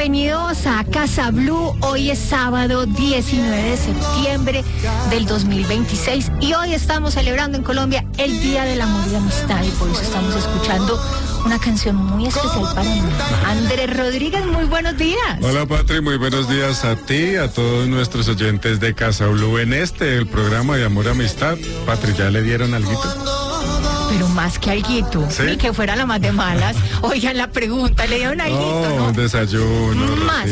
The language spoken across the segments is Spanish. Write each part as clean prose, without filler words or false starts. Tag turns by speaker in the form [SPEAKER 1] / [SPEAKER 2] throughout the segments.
[SPEAKER 1] Bienvenidos a Casa Blue. Hoy es sábado 19 de septiembre del 2026 y hoy estamos celebrando en Colombia el Día del Amor y la Amistad, y por eso estamos escuchando una canción muy especial para mí. Andrés Rodríguez, muy buenos días.
[SPEAKER 2] Hola Patri, muy buenos días a ti, a todos nuestros oyentes de Casa Blue en el programa de Amor y Amistad. Patri, ¿ya le dieron alguito?
[SPEAKER 1] Pero más que alguito,
[SPEAKER 2] ¿sí?
[SPEAKER 1] Ni que fuera la más de malas. Oigan la pregunta, ¿le dieron alguito?
[SPEAKER 2] No, un desayuno,
[SPEAKER 1] más.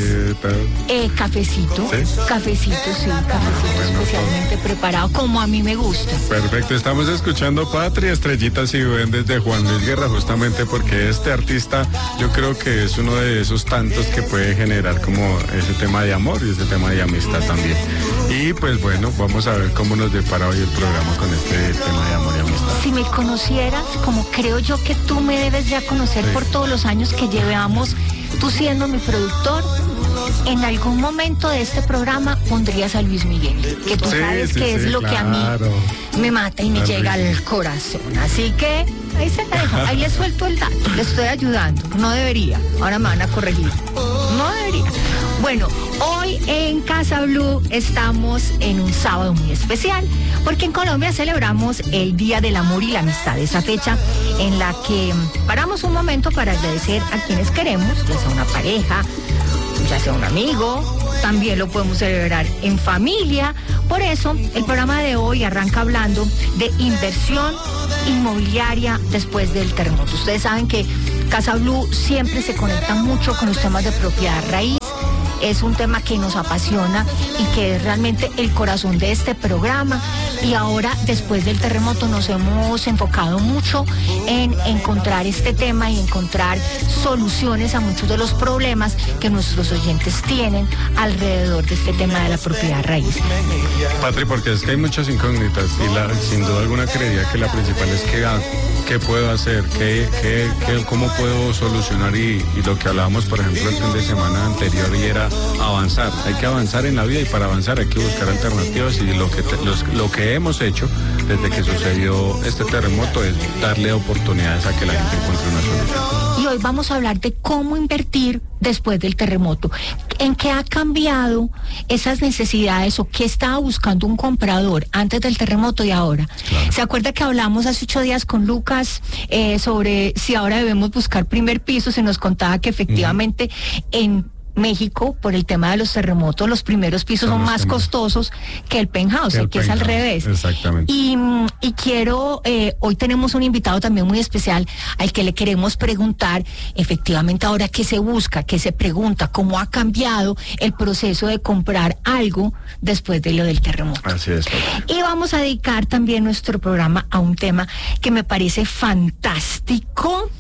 [SPEAKER 1] Cafecito,
[SPEAKER 2] ¿sí?
[SPEAKER 1] Cafecito bueno, especialmente preparado, como a mí me gusta.
[SPEAKER 2] Perfecto, estamos escuchando Patri, Estrellitas y Duendes de Juan Luis Guerra, justamente porque este artista yo creo que es uno de esos tantos que puede generar como ese tema de amor y ese tema de amistad también. Y pues bueno, vamos a ver cómo nos depara hoy el programa con este tema de amor y amistad.
[SPEAKER 1] Si me conocieras, como creo yo que tú me debes ya conocer, sí, por todos los años que llevamos, tú siendo mi productor, en algún momento de este programa pondrías a Luis Miguel, que tú sabes que es lo que a mí me mata y me llega al corazón. Así que ahí se la dejo, ahí le suelto el dato, le estoy ayudando. No debería, ahora me van a corregir. No debería. Bueno, hoy en Casa Blue estamos en un sábado muy especial, porque en Colombia celebramos el Día del Amor y la Amistad, esa fecha en la que paramos un momento para agradecer a quienes queremos, ya sea una pareja, ya sea un amigo, también lo podemos celebrar en familia. Por eso, el programa de hoy arranca hablando de inversión inmobiliaria después del terremoto. Ustedes saben que Casa Blue siempre se conecta mucho con los temas de propiedad raíz. Es un tema que nos apasiona y que es realmente el corazón de este programa. Y ahora, después del terremoto, nos hemos enfocado mucho en encontrar este tema y encontrar soluciones a muchos de los problemas que nuestros oyentes tienen alrededor de este tema de la propiedad raíz.
[SPEAKER 2] Patri, porque es que hay muchas incógnitas y sin duda alguna creería que la principal es qué puedo hacer, cómo puedo solucionar y lo que hablábamos, por ejemplo, el fin de semana anterior, y era avanzar. Hay que avanzar en la vida y para avanzar hay que buscar alternativas, y lo que hemos hecho desde que sucedió este terremoto es darle oportunidades a que la gente encuentre una solución.
[SPEAKER 1] Y hoy vamos a hablar de cómo invertir después del terremoto. ¿En qué ha cambiado esas necesidades o qué estaba buscando un comprador antes del terremoto y ahora? Claro. ¿Se acuerda que hablamos hace 8 días con Lucas sobre si ahora debemos buscar primer piso? Se nos contaba que efectivamente en México, por el tema de los terremotos, los primeros pisos son más costosos que el penthouse, que es al revés.
[SPEAKER 2] Exactamente.
[SPEAKER 1] Y quiero, hoy tenemos un invitado también muy especial al que le queremos preguntar efectivamente ahora qué se busca, qué se pregunta, cómo ha cambiado el proceso de comprar algo después de lo del terremoto.
[SPEAKER 2] Así es.
[SPEAKER 1] Y vamos a dedicar también nuestro programa a un tema que me parece fantástico,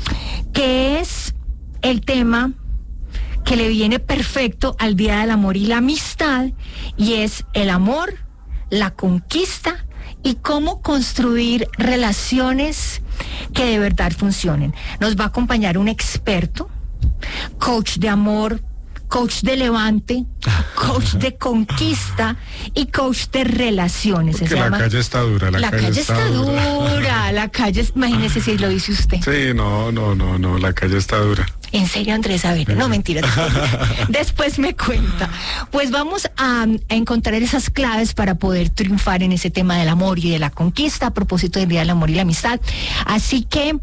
[SPEAKER 1] que es el tema que le viene perfecto al Día del Amor y la Amistad, y es el amor, la conquista y cómo construir relaciones que de verdad funcionen. Nos va a acompañar un experto, coach de amor, coach de levante, coach de conquista y coach de relaciones.
[SPEAKER 2] Porque la calle está dura,
[SPEAKER 1] la calle está dura, la calle, imagínese si lo dice usted.
[SPEAKER 2] Sí, no, la calle está dura.
[SPEAKER 1] ¿En serio, Andrés? A ver, no, mentira. Después me cuenta. Pues vamos a encontrar esas claves para poder triunfar en ese tema del amor y de la conquista a propósito del Día del Amor y la Amistad. Así que,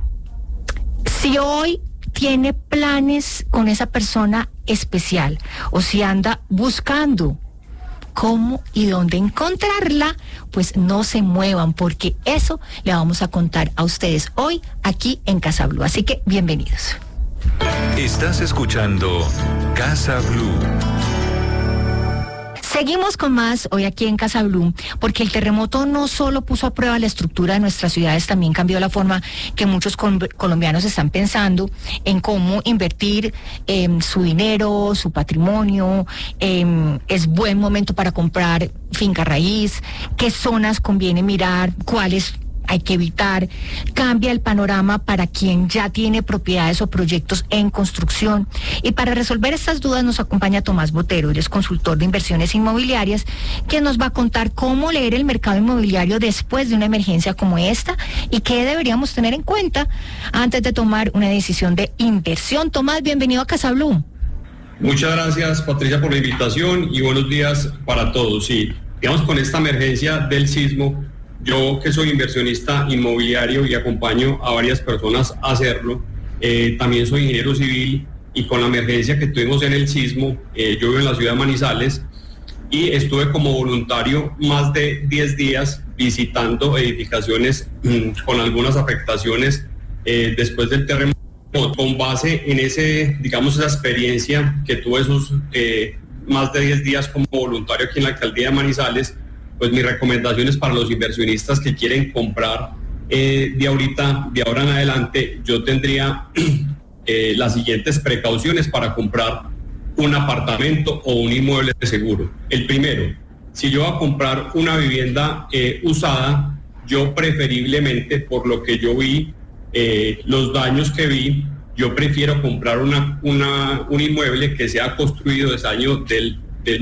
[SPEAKER 1] si hoy tiene planes con esa persona especial o si anda buscando cómo y dónde encontrarla, pues no se muevan, porque eso le vamos a contar a ustedes hoy aquí en Casa Blue. Así que bienvenidos.
[SPEAKER 3] Estás escuchando Casa Blue.
[SPEAKER 1] Seguimos con más hoy aquí en Casa Blue, porque el terremoto no solo puso a prueba la estructura de nuestras ciudades, también cambió la forma que muchos colombianos están pensando en cómo invertir su dinero, su patrimonio. Es buen momento para comprar finca raíz, qué zonas conviene mirar, cuáles hay que evitar. Cambia el panorama para quien ya tiene propiedades o proyectos en construcción. Y para resolver estas dudas nos acompaña Tomás Botero, él es consultor de inversiones inmobiliarias, quien nos va a contar cómo leer el mercado inmobiliario después de una emergencia como esta y qué deberíamos tener en cuenta antes de tomar una decisión de inversión. Tomás, bienvenido a Casa Blue.
[SPEAKER 4] Muchas gracias, Patricia, por la invitación y buenos días para todos. Sí, digamos, con esta emergencia del sismo, yo que soy inversionista inmobiliario y acompaño a varias personas a hacerlo, también soy ingeniero civil, y con la emergencia que tuvimos en el sismo, yo vivo en la ciudad de Manizales y estuve como voluntario más de 10 días visitando edificaciones con algunas afectaciones después del terremoto. Con base en esa experiencia que tuve esos más de 10 días como voluntario aquí en la alcaldía de Manizales, pues mis recomendaciones para los inversionistas que quieren comprar de ahora en adelante, yo tendría las siguientes precauciones para comprar un apartamento o un inmueble seguro. El primero, si yo voy a comprar una vivienda usada, yo preferiblemente, por lo que yo vi, los daños que vi, yo prefiero comprar un inmueble que sea construido desde el año del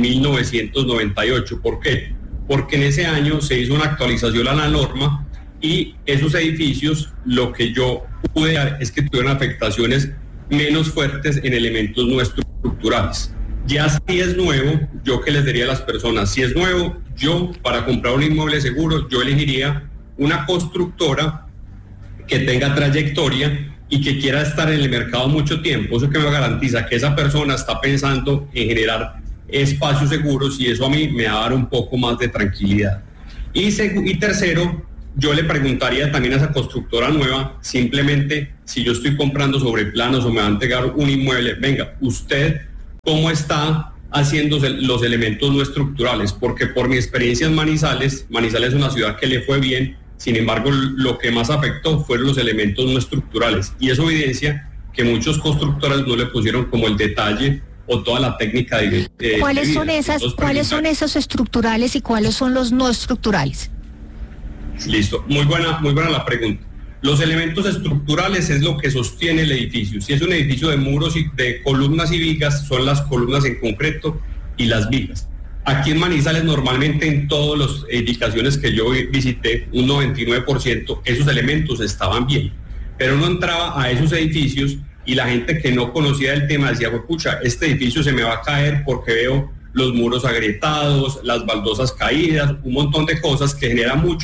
[SPEAKER 4] 1998. ¿Por qué? Porque en ese año se hizo una actualización a la norma y esos edificios, lo que yo pude dar es que tuvieron afectaciones menos fuertes en elementos no estructurales. Ya si es nuevo, yo que les diría a las personas, si es nuevo, yo para comprar un inmueble seguro, yo elegiría una constructora que tenga trayectoria y que quiera estar en el mercado mucho tiempo. Eso que me garantiza que esa persona está pensando en generar espacios seguros, y eso a mí me va a dar un poco más de tranquilidad. Y tercero, yo le preguntaría también a esa constructora nueva, simplemente si yo estoy comprando sobre planos o me va a entregar un inmueble, venga, usted cómo está haciendo los elementos no estructurales, porque por mi experiencia en Manizales es una ciudad que le fue bien. Sin embargo, lo que más afectó fueron los elementos no estructurales, y eso evidencia que muchos constructores no le pusieron como el detalle o toda la técnica de
[SPEAKER 1] ¿Cuáles son esos estructurales y cuáles son los no estructurales?
[SPEAKER 4] Listo, muy buena la pregunta. Los elementos estructurales es lo que sostiene el edificio. Si es un edificio de muros y de columnas y vigas, son las columnas en concreto y las vigas. Aquí en Manizales, normalmente en todas las edificaciones que yo visité, un 99%, esos elementos estaban bien. Pero uno entraba a esos edificios y la gente que no conocía el tema decía, pues pucha, este edificio se me va a caer porque veo los muros agrietados, las baldosas caídas, un montón de cosas que generan mucho,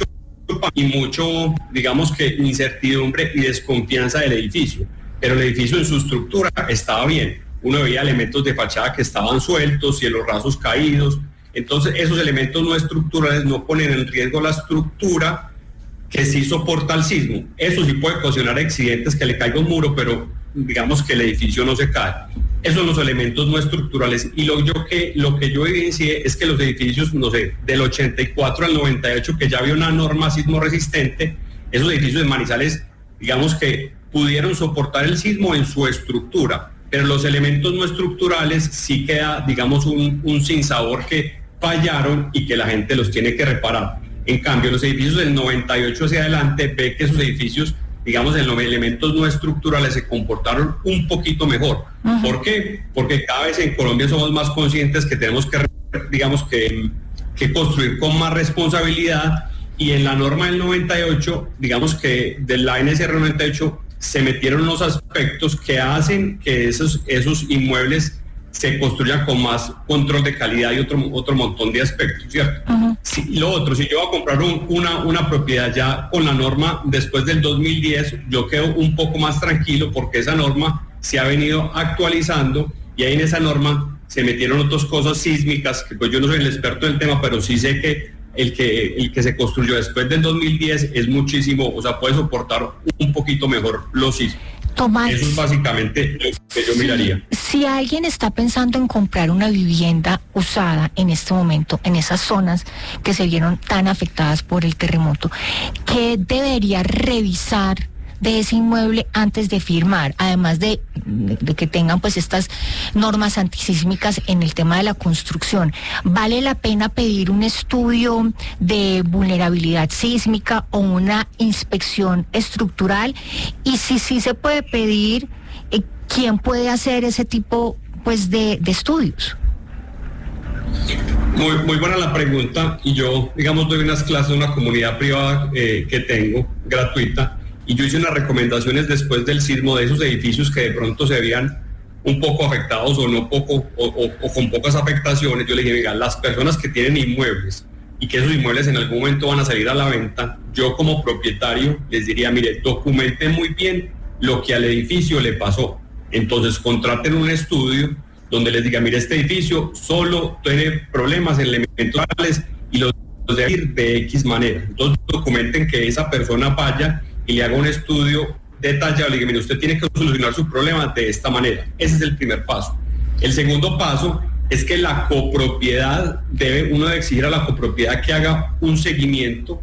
[SPEAKER 4] digamos que incertidumbre y desconfianza del edificio. Pero el edificio en su estructura estaba bien. Uno veía elementos de fachada que estaban sueltos, cielos rasos caídos. Entonces esos elementos no estructurales no ponen en riesgo la estructura que sí soporta el sismo. Eso sí puede ocasionar accidentes, que le caiga un muro, pero digamos que el edificio no se cae. Esos son los elementos no estructurales. Y lo que yo evidencié es que los edificios, no sé, del 84 al 98, que ya había una norma sismo resistente, esos edificios de Manizales, digamos que pudieron soportar el sismo en su estructura. Pero los elementos no estructurales sí queda, digamos, un sinsabor que fallaron y que la gente los tiene que reparar. En cambio, los edificios del 98 hacia adelante, ve que esos edificios, digamos, en los elementos no estructurales se comportaron un poquito mejor. Uh-huh. ¿Por qué? Porque cada vez en Colombia somos más conscientes que tenemos que, digamos, que construir con más responsabilidad, y en la norma del 98, digamos que de la NSR 98, se metieron unos aspectos que hacen que esos inmuebles se construyan con más control de calidad y otro montón de aspectos, ¿cierto? Uh-huh. Lo otro, si yo voy a comprar una propiedad ya con la norma después del 2010, yo quedo un poco más tranquilo porque esa norma se ha venido actualizando, y ahí en esa norma se metieron otras cosas sísmicas, que pues yo no soy el experto en el tema, pero sí sé que el que se construyó después del 2010 es muchísimo, o sea, puede soportar un poquito mejor los sismos.
[SPEAKER 1] Tomás,
[SPEAKER 4] eso es básicamente lo que yo miraría.
[SPEAKER 1] Si alguien está pensando en comprar una vivienda usada en este momento, en esas zonas que se vieron tan afectadas por el terremoto, ¿qué debería revisar de ese inmueble antes de firmar? Además de que tengan pues estas normas antisísmicas en el tema de la construcción, ¿vale la pena pedir un estudio de vulnerabilidad sísmica o una inspección estructural? Y si sí se puede pedir, ¿quién puede hacer ese tipo pues de estudios?
[SPEAKER 4] Muy buena la pregunta, y yo, digamos, doy unas clases en una comunidad privada que tengo, gratuita, y yo hice unas recomendaciones después del sismo de esos edificios que de pronto se veían un poco afectados o no poco o con pocas afectaciones, yo le dije, venga, las personas que tienen inmuebles y que esos inmuebles en algún momento van a salir a la venta, yo como propietario les diría, mire, documenten muy bien lo que al edificio le pasó. Entonces contraten un estudio donde les diga, mire, este edificio solo tiene problemas en elementos y los debe ir de X manera. Entonces documenten que esa persona vaya y le haga un estudio detallado, le diga, mire, usted tiene que solucionar su problema de esta manera. Ese es el primer paso. El segundo paso es que la copropiedad uno debe exigir a la copropiedad que haga un seguimiento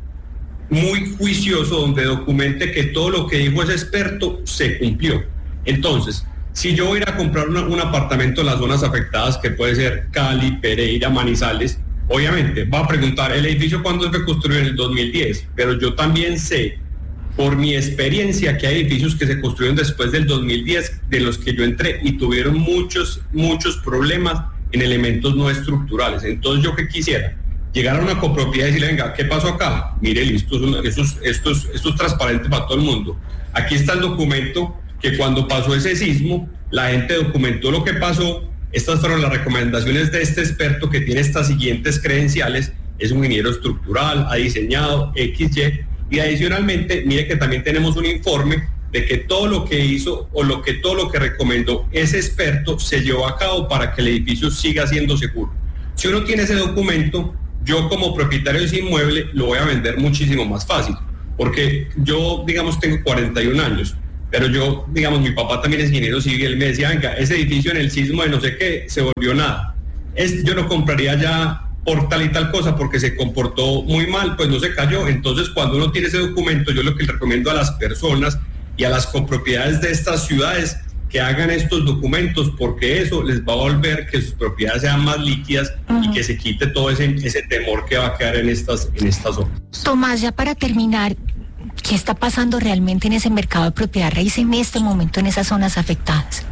[SPEAKER 4] muy juicioso donde documente que todo lo que dijo ese experto se cumplió. Entonces, si yo voy a ir a comprar un apartamento en las zonas afectadas, que puede ser Cali, Pereira, Manizales, obviamente va a preguntar, ¿el edificio cuándo fue construido? En el 2010, pero yo también sé, por mi experiencia, que hay edificios que se construyeron después del 2010, de los que yo entré, y tuvieron muchos problemas en elementos no estructurales. Entonces, ¿yo qué quisiera? Llegar a una copropiedad y decirle, venga, ¿qué pasó acá? Mire, listo, esto es transparente para todo el mundo. Aquí está el documento que cuando pasó ese sismo, la gente documentó lo que pasó. Estas fueron las recomendaciones de este experto que tiene estas siguientes credenciales. Es un ingeniero estructural, ha diseñado XY, y adicionalmente, mire que también tenemos un informe de que todo lo que hizo o todo lo que recomendó ese experto se llevó a cabo para que el edificio siga siendo seguro. Si uno tiene ese documento, yo como propietario de ese inmueble lo voy a vender muchísimo más fácil, porque yo, digamos, tengo 41 años, pero yo, digamos, mi papá también es ingeniero civil, él me decía, venga, ese edificio en el sismo de no sé qué se volvió nada. Yo lo compraría ya por tal y tal cosa porque se comportó muy mal, pues no se cayó. Entonces, cuando uno tiene ese documento, yo lo que le recomiendo a las personas y a las copropiedades de estas ciudades que hagan estos documentos, porque eso les va a volver que sus propiedades sean más líquidas y que se quite todo ese temor que va a quedar en estas zonas.
[SPEAKER 1] Tomás, ya para terminar, ¿qué está pasando realmente en ese mercado de propiedad raíz en este momento en esas zonas afectadas?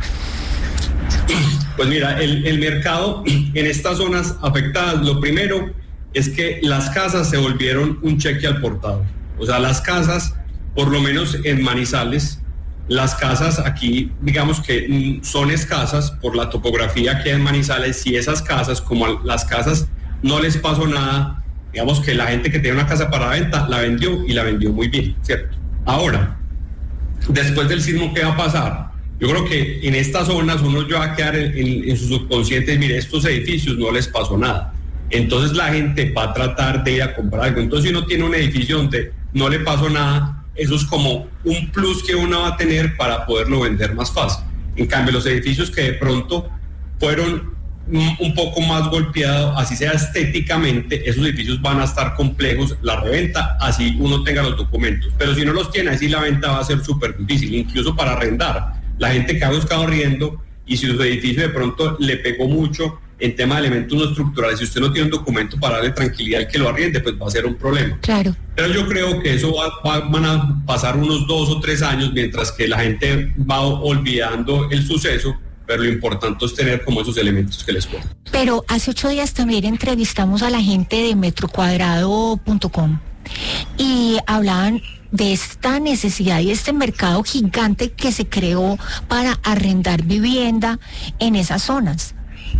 [SPEAKER 4] Pues mira, el mercado en estas zonas afectadas, lo primero es que las casas se volvieron un cheque al portador. O sea, las casas, por lo menos en Manizales, las casas aquí, digamos que son escasas por la topografía que hay en Manizales, y esas casas, como las casas no les pasó nada, digamos que la gente que tiene una casa para venta la vendió y la vendió muy bien, ¿cierto? Ahora, después del sismo, ¿qué va a pasar? Yo creo que en estas zonas uno ya va a quedar en su subconsciente, mire, estos edificios no les pasó nada. Entonces la gente va a tratar de ir a comprar algo. Entonces, si uno tiene un edificio donde no le pasó nada, eso es como un plus que uno va a tener para poderlo vender más fácil. En cambio, los edificios que de pronto fueron un poco más golpeados, así sea estéticamente, esos edificios van a estar complejos, la reventa, así uno tenga los documentos. Pero si no los tiene, así la venta va a ser súper difícil, incluso para arrendar. La gente que ha buscado arriendo, y si su edificio de pronto le pegó mucho en tema de elementos no estructurales, si usted no tiene un documento para darle tranquilidad al que lo arriende, pues va a ser un problema.
[SPEAKER 1] Claro.
[SPEAKER 4] Pero yo creo que eso van a pasar unos 2 o 3 años mientras que la gente va olvidando el suceso, pero lo importante es tener como esos elementos que les cuento.
[SPEAKER 1] Pero hace 8 días también entrevistamos a la gente de metrocuadrado.com y hablaban de esta necesidad y este mercado gigante que se creó para arrendar vivienda en esas zonas.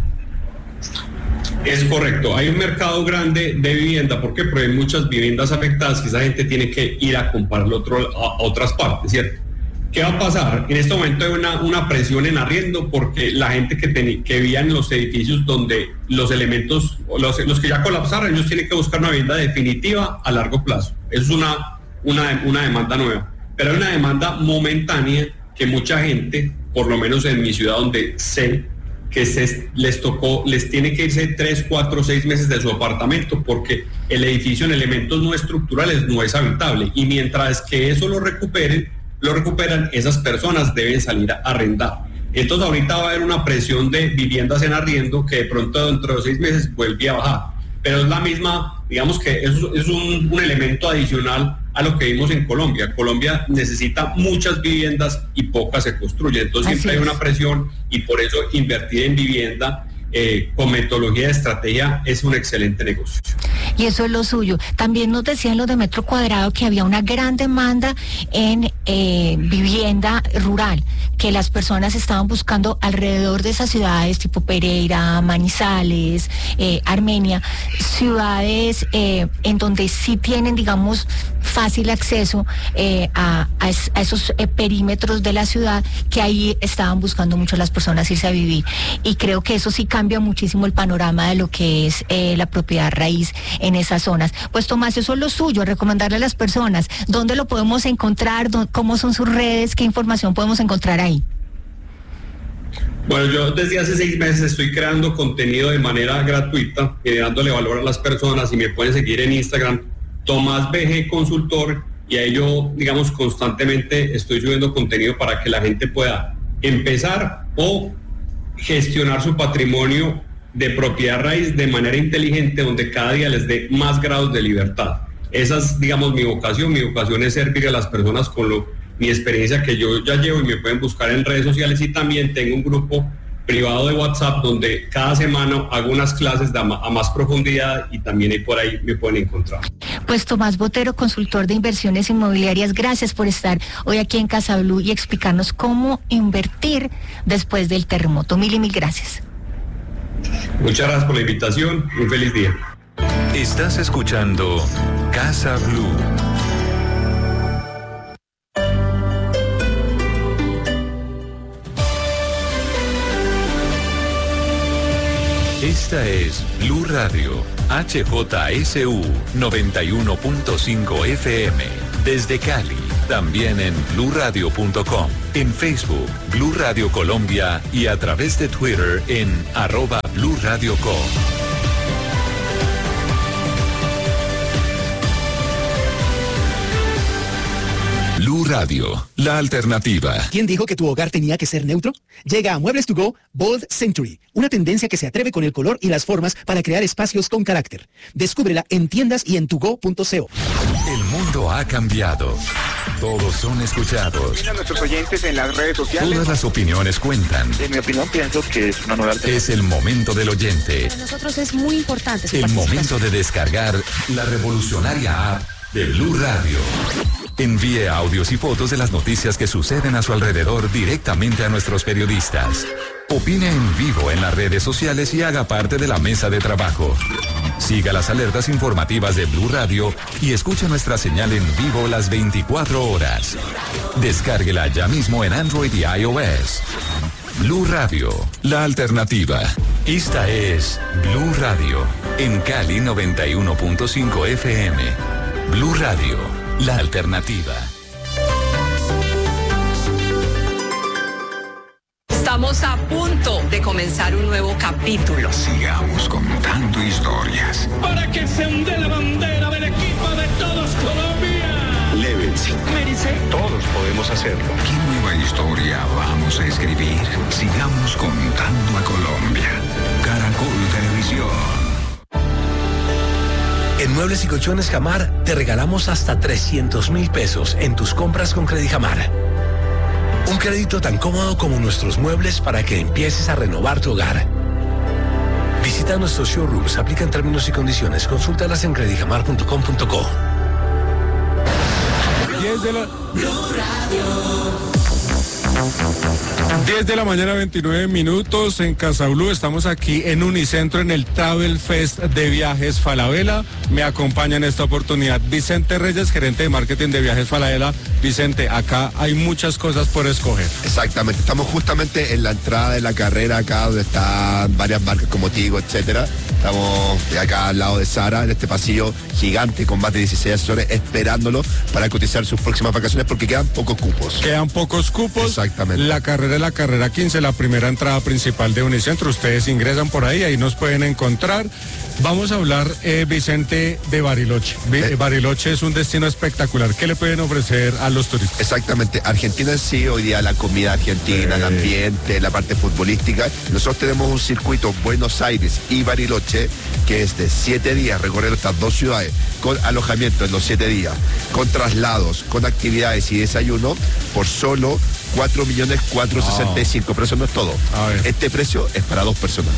[SPEAKER 4] Es correcto, hay un mercado grande de vivienda, porque hay muchas viviendas afectadas que esa gente tiene que ir a comprarlo a otras partes, ¿cierto? ¿Qué va a pasar? En este momento hay una presión en arriendo porque la gente que vivía en los edificios donde los elementos, los que ya colapsaron, ellos tienen que buscar una vivienda definitiva a largo plazo. Eso es una demanda nueva, pero hay una demanda momentánea que mucha gente, por lo menos en mi ciudad donde sé que les tiene que irse 3, 4, 6 meses de su apartamento porque el edificio en elementos no estructurales no es habitable, y mientras que eso lo recuperan, esas personas deben salir a arrendar. Entonces ahorita va a haber una presión de viviendas en arriendo que de pronto dentro de 6 meses vuelve a bajar, pero es la misma, digamos que es un elemento adicional a lo que vimos en Colombia. Colombia necesita muchas viviendas y pocas se construyen, entonces siempre hay una presión, y por eso invertir en vivienda con metodología de estrategia es un excelente negocio.
[SPEAKER 1] Y eso es lo suyo. También nos decían los de Metro Cuadrado que había una gran demanda en vivienda rural, que las personas estaban buscando alrededor de esas ciudades tipo Pereira, Manizales, Armenia, ciudades en donde sí tienen, digamos, fácil acceso a esos perímetros de la ciudad, que ahí estaban buscando mucho las personas irse a vivir. Y creo que eso sí cambia muchísimo el panorama de lo que es la propiedad raíz en esas zonas. Pues Tomás, eso es lo suyo, recomendarle a las personas dónde lo podemos encontrar, cómo son sus redes, qué información podemos encontrar ahí.
[SPEAKER 4] Bueno, yo desde hace 6 meses estoy creando contenido de manera gratuita, dándole valor a las personas, y me pueden seguir en Instagram, Tomás BG Consultor, y ahí yo, digamos, constantemente estoy subiendo contenido para que la gente pueda empezar o gestionar su patrimonio de propiedad raíz de manera inteligente, donde cada día les dé más grados de libertad. Esa es, digamos, mi vocación es servir a las personas con mi experiencia que yo ya llevo, y me pueden buscar en redes sociales, y también tengo un grupo privado de WhatsApp donde cada semana hago unas clases a más profundidad, y también ahí por ahí me pueden encontrar.
[SPEAKER 1] Pues Tomás Botero, consultor de inversiones inmobiliarias, gracias por estar hoy aquí en Casa Blue y explicarnos cómo invertir después del terremoto. Mil y mil gracias.
[SPEAKER 4] Muchas gracias por la invitación. Un feliz día.
[SPEAKER 3] Estás escuchando Casa Blue. Esta es Blue Radio, HJSU 91.5 FM, desde Cali, también en bluradio.com, en Facebook, Blue Radio Colombia, y a través de Twitter en @BlueRadioCo. Blue Radio, la alternativa.
[SPEAKER 5] ¿Quién dijo que tu hogar tenía que ser neutro? Llega a Muebles to Go Bold Century, una tendencia que se atreve con el color y las formas para crear espacios con carácter. Descúbrela en tiendas y en tugo.co.
[SPEAKER 3] El mundo ha cambiado. Todos son escuchados.
[SPEAKER 6] Mira a nuestros oyentes en las redes sociales.
[SPEAKER 3] Todas las opiniones cuentan.
[SPEAKER 6] En mi opinión, pienso que es una nueva alternativa.
[SPEAKER 3] Es el momento del oyente.
[SPEAKER 7] Para nosotros es muy importante su
[SPEAKER 3] El
[SPEAKER 7] participación.
[SPEAKER 3] momento de descargar la revolucionaria app de Blue Radio. Envíe audios y fotos de las noticias que suceden a su alrededor directamente a nuestros periodistas. Opine en vivo en las redes sociales y haga parte de la mesa de trabajo. Siga las alertas informativas de Blue Radio y escuche nuestra señal en vivo las 24 horas. Descárguela ya mismo en Android y iOS. Blue Radio, la alternativa. Esta es Blue Radio, en Cali 91.5 FM. Blue Radio, la alternativa.
[SPEAKER 8] Estamos a punto de comenzar un nuevo capítulo.
[SPEAKER 9] Sigamos contando historias.
[SPEAKER 10] Para que se hunde la bandera del equipo de todos Colombia.
[SPEAKER 9] Llévense.
[SPEAKER 10] Mérice.
[SPEAKER 6] Todos podemos hacerlo.
[SPEAKER 9] ¿Qué nueva historia vamos a escribir? Sigamos contando a Colombia. Caracol Televisión.
[SPEAKER 11] En Muebles y Colchones Jamar te regalamos hasta 300,000 pesos en tus compras con Credijamar. Un crédito tan cómodo como nuestros muebles para que empieces a renovar tu hogar. Visita nuestros showrooms, aplican términos y condiciones. Consúltalas en credijamar.com.co.
[SPEAKER 2] 10 de la mañana, 29 minutos en Casa Blue. Estamos aquí en Unicentro en el Travel Fest de Viajes Falabella. Me acompaña en esta oportunidad Vicente Reyes, gerente de marketing de Viajes Falabella. Vicente, acá hay muchas cosas por escoger.
[SPEAKER 12] Exactamente, estamos justamente en la entrada de la carrera acá donde están varias marcas como Tigo, etcétera. Estamos acá al lado de Sara, en este pasillo gigante con más de 16 asesores esperándolo para cotizar sus próximas vacaciones porque quedan pocos cupos.
[SPEAKER 2] Quedan pocos cupos.
[SPEAKER 12] Exactamente.
[SPEAKER 2] La carrera es la carrera 15, la primera entrada principal de Unicentro. Ustedes ingresan por ahí nos pueden encontrar. Vamos a hablar, Vicente, de Bariloche. Bariloche es un destino espectacular. ¿Qué le pueden ofrecer a los turistas?
[SPEAKER 12] Exactamente. Argentina en sí, hoy día la comida argentina, el ambiente, la parte futbolística. Nosotros tenemos un circuito Buenos Aires y Bariloche que es de 7 días, recorrer estas dos ciudades con alojamiento en los 7 días, con traslados, con actividades y desayuno por solo 4.465.000, pero eso no es todo. Este precio es para 2 personas.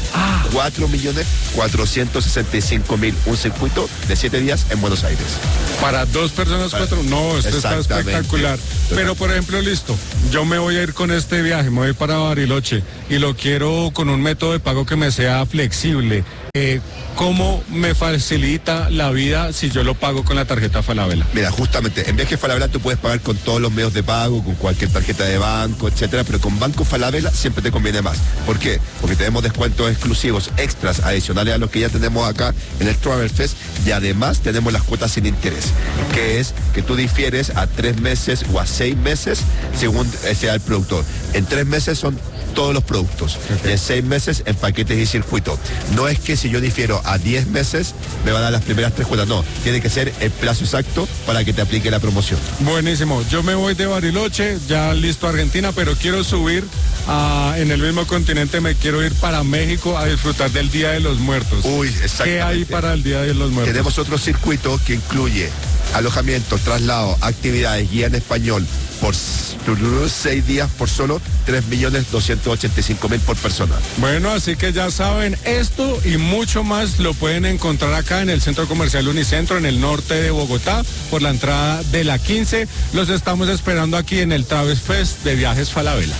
[SPEAKER 12] 4.465.000, un circuito de 7 días en Buenos Aires.
[SPEAKER 2] Para 2 personas, 4. No, esto está espectacular. Pero por ejemplo, listo, yo me voy a ir con este viaje, me voy para Bariloche y lo quiero con un método de pago que me sea flexible. ¿Cómo me facilita la vida si yo lo pago con la tarjeta Falabella?
[SPEAKER 12] Mira, justamente, en Viajes Falabella tú puedes pagar con todos los medios de pago, con cualquier tarjeta de banco, etcétera, pero con Banco Falabella siempre te conviene más. ¿Por qué? Porque tenemos descuentos exclusivos, extras, adicionales a los que ya tenemos acá en el Travel Fest, y además tenemos las cuotas sin interés, que es que tú difieres a 3 meses o a 6 meses según sea el productor. En 3 meses son todos los productos, y en 6 meses en paquetes y circuito. No es que si yo difiero a 10 meses me van a dar las primeras 3 cuotas, no, tiene que ser el plazo exacto para que te aplique la promoción.
[SPEAKER 2] Buenísimo, yo me voy de Bariloche, ya listo a Argentina, pero quiero subir en el mismo continente, me quiero ir para México a disfrutar del Día de los Muertos.
[SPEAKER 12] Uy, exactamente.
[SPEAKER 2] ¿Qué hay para el Día de los Muertos?
[SPEAKER 12] Tenemos otro circuito que incluye alojamiento, traslado, actividades, guía en español por 6 días por solo 3.285.000 por persona.
[SPEAKER 2] Bueno, así que ya saben, esto y mucho más lo pueden encontrar acá en el Centro Comercial Unicentro, en el norte de Bogotá, por la entrada de la 15. Los estamos esperando aquí en el Travel Fest de Viajes Falabella.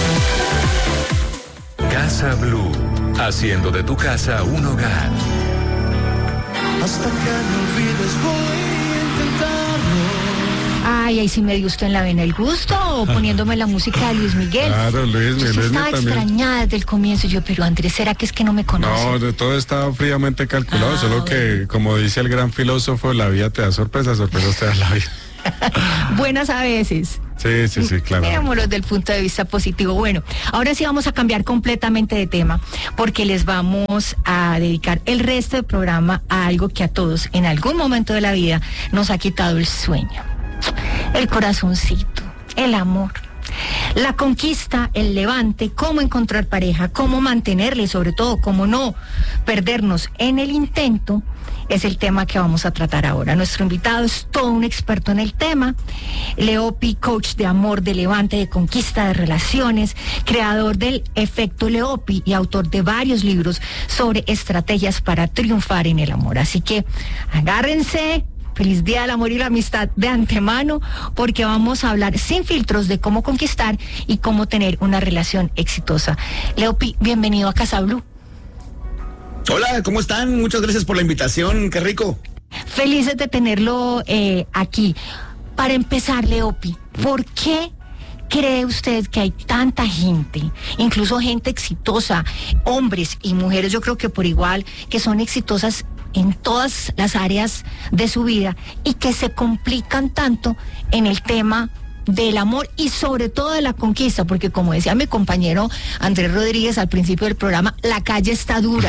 [SPEAKER 3] Casa Blue, haciendo de tu casa un hogar.
[SPEAKER 10] Hasta que me olvides voy a intentarlo.
[SPEAKER 1] Ay, ahí sí me dio usted en la vena el gusto, poniéndome la música de Luis Miguel.
[SPEAKER 2] Claro, Luis
[SPEAKER 1] Yo
[SPEAKER 2] Miguel
[SPEAKER 1] estaba
[SPEAKER 2] también.
[SPEAKER 1] extrañada desde el comienzo, pero Andrés, ¿será que es que no me conoce?
[SPEAKER 2] No, de todo está fríamente calculado, solo que, como dice el gran filósofo, la vida te da sorpresas, sorpresas te da la vida.
[SPEAKER 1] Buenas a veces.
[SPEAKER 2] Sí, claro.
[SPEAKER 1] Veámoslo desde el punto de vista positivo. Bueno, ahora sí vamos a cambiar completamente de tema, porque les vamos a dedicar el resto del programa a algo que a todos, en algún momento de la vida, nos ha quitado el sueño. El corazoncito, el amor, la conquista, el levante, cómo encontrar pareja, cómo mantenerle y sobre todo cómo no perdernos en el intento, es el tema que vamos a tratar ahora. Nuestro invitado es todo un experto en el tema. Leopi, coach de amor, de levante, de conquista, de relaciones, creador del efecto Leopi y autor de varios libros sobre estrategias para triunfar en el amor. Así que agárrense. Feliz Día del Amor y la Amistad de antemano, porque vamos a hablar sin filtros de cómo conquistar y cómo tener una relación exitosa. Leopi, bienvenido a Casa Blue.
[SPEAKER 13] Hola, ¿cómo están? Muchas gracias por la invitación, qué rico.
[SPEAKER 1] Felices de tenerlo aquí. Para empezar, Leopi, ¿por qué cree usted que hay tanta gente, incluso gente exitosa, hombres y mujeres, yo creo que por igual, que son exitosas en todas las áreas de su vida y que se complican tanto en el tema del amor y sobre todo de la conquista? Porque como decía mi compañero Andrés Rodríguez al principio del programa, la calle está dura.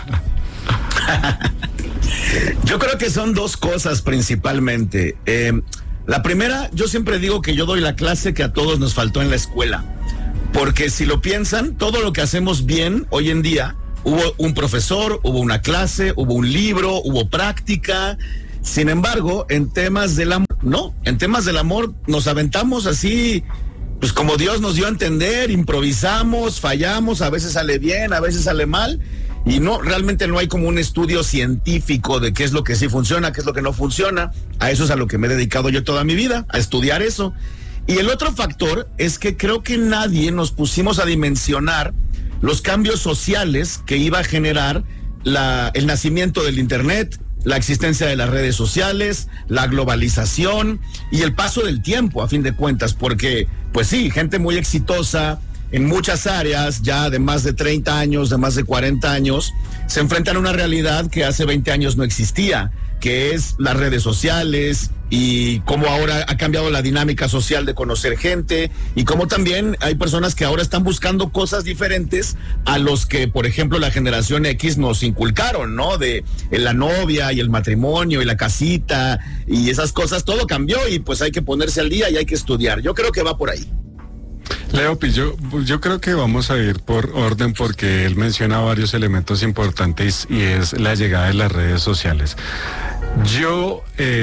[SPEAKER 13] Yo creo que son 2 cosas principalmente. La primera, yo siempre digo que yo doy la clase que a todos nos faltó en la escuela, porque si lo piensan, todo lo que hacemos bien hoy en día, hubo un profesor, hubo una clase, hubo un libro, hubo práctica. Sin embargo, en temas del amor, no, en temas del amor nos aventamos así, pues como Dios nos dio a entender, improvisamos, fallamos, a veces sale bien, a veces sale mal, y no, realmente no hay como un estudio científico de qué es lo que sí funciona, qué es lo que no funciona. A eso es a lo que me he dedicado yo toda mi vida, a estudiar eso. Y el otro factor es que creo que nadie nos pusimos a dimensionar los cambios sociales que iba a generar el nacimiento del Internet, la existencia de las redes sociales, la globalización y el paso del tiempo, a fin de cuentas, porque, pues sí, gente muy exitosa en muchas áreas, ya de más de 30 años, de más de 40 años, se enfrentan a una realidad que hace 20 años no existía, que es las redes sociales y cómo ahora ha cambiado la dinámica social de conocer gente y cómo también hay personas que ahora están buscando cosas diferentes a los que, por ejemplo, la generación X nos inculcaron, ¿no? De la novia y el matrimonio y la casita y esas cosas, todo cambió y pues hay que ponerse al día y hay que estudiar. Yo creo que va por ahí.
[SPEAKER 2] Leopi, yo creo que vamos a ir por orden porque él menciona varios elementos importantes y es la llegada de las redes sociales. Yo,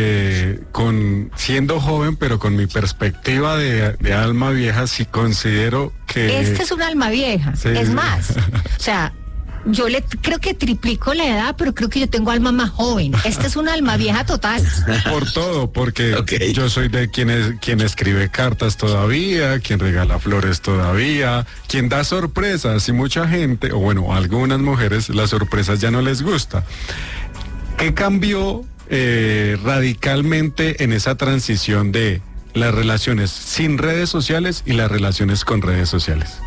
[SPEAKER 2] siendo joven, pero con mi perspectiva de alma vieja, sí considero que...
[SPEAKER 1] Este es un alma vieja,
[SPEAKER 2] Sí.
[SPEAKER 1] es más, o sea, yo creo que triplico la edad, pero creo que yo tengo alma más joven. Este es un alma vieja total.
[SPEAKER 2] Por todo, porque yo soy de quien escribe cartas todavía, quien regala flores todavía, quien da sorpresas, y mucha gente, o bueno, a algunas mujeres, las sorpresas ya no les gusta. ¿Qué cambió radicalmente en esa transición de las relaciones sin redes sociales y las relaciones con redes sociales?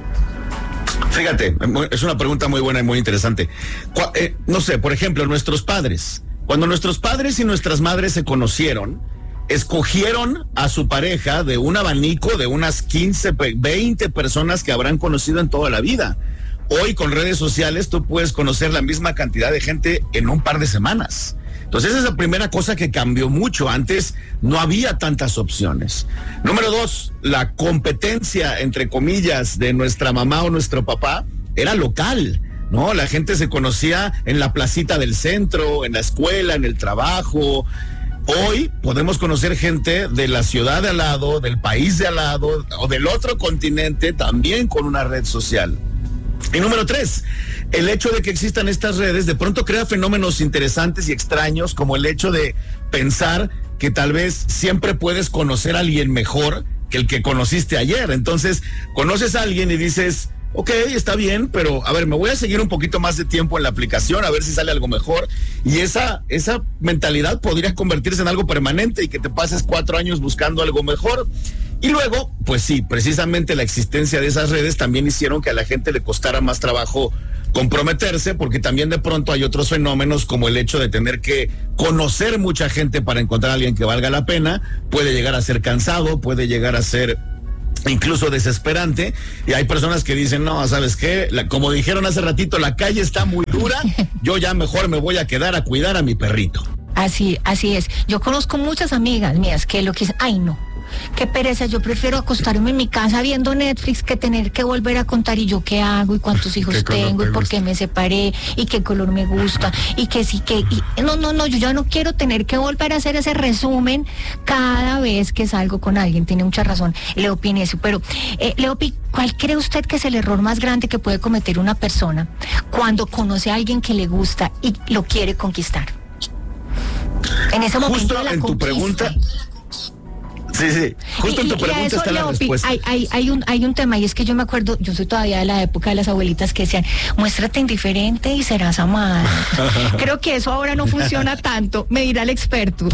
[SPEAKER 13] Fíjate, es una pregunta muy buena y muy interesante. No sé, por ejemplo, nuestros padres. Cuando nuestros padres y nuestras madres se conocieron, escogieron a su pareja de un abanico de unas 15, 20 personas que habrán conocido en toda la vida. Hoy con redes sociales tú puedes conocer la misma cantidad de gente en un par de semanas. Entonces esa es la primera cosa que cambió mucho. Antes no había tantas opciones. Número 2, la competencia, entre comillas, de nuestra mamá o nuestro papá era local, ¿no? La gente se conocía en la placita del centro, en la escuela, en el trabajo. Hoy podemos conocer gente de la ciudad de al lado, del país de al lado o del otro continente también con una red social. Y número 3, el hecho de que existan estas redes de pronto crea fenómenos interesantes y extraños, como el hecho de pensar que tal vez siempre puedes conocer a alguien mejor que el que conociste ayer. Entonces, conoces a alguien y dices, ok, está bien, pero a ver, me voy a seguir un poquito más de tiempo en la aplicación a ver si sale algo mejor. Y esa mentalidad podría convertirse en algo permanente y que te pases 4 años buscando algo mejor. Y luego, pues sí, precisamente la existencia de esas redes también hicieron que a la gente le costara más trabajo comprometerse, porque también de pronto hay otros fenómenos como el hecho de tener que conocer mucha gente para encontrar a alguien que valga la pena. Puede llegar a ser cansado, puede llegar a ser incluso desesperante, y hay personas que dicen, no, ¿sabes qué? Como dijeron hace ratito, la calle está muy dura, yo ya mejor me voy a quedar a cuidar a mi perrito.
[SPEAKER 1] Así es. Yo conozco muchas amigas mías que lo que dicen, ay no, qué pereza, yo prefiero acostarme en mi casa viendo Netflix que tener que volver a contar y yo qué hago y cuántos hijos tengo y por qué me separé y qué color me gusta y que sí que... No, yo ya no quiero tener que volver a hacer ese resumen cada vez que salgo con alguien. Tiene mucha razón Leopi en eso, pero Leopi, ¿cuál cree usted que es el error más grande que puede cometer una persona cuando conoce a alguien que le gusta y lo quiere conquistar? En ese momento
[SPEAKER 13] justo
[SPEAKER 1] de la
[SPEAKER 13] en
[SPEAKER 1] conquista.
[SPEAKER 13] Tu pregunta. Sí, justo en tu pregunta
[SPEAKER 1] eso,
[SPEAKER 13] está la
[SPEAKER 1] Leopi,
[SPEAKER 13] respuesta.
[SPEAKER 1] Hay un tema, y es que yo me acuerdo, yo soy todavía de la época de las abuelitas que decían, muéstrate indiferente y serás amada. Creo que eso ahora no funciona tanto, me dirá el experto.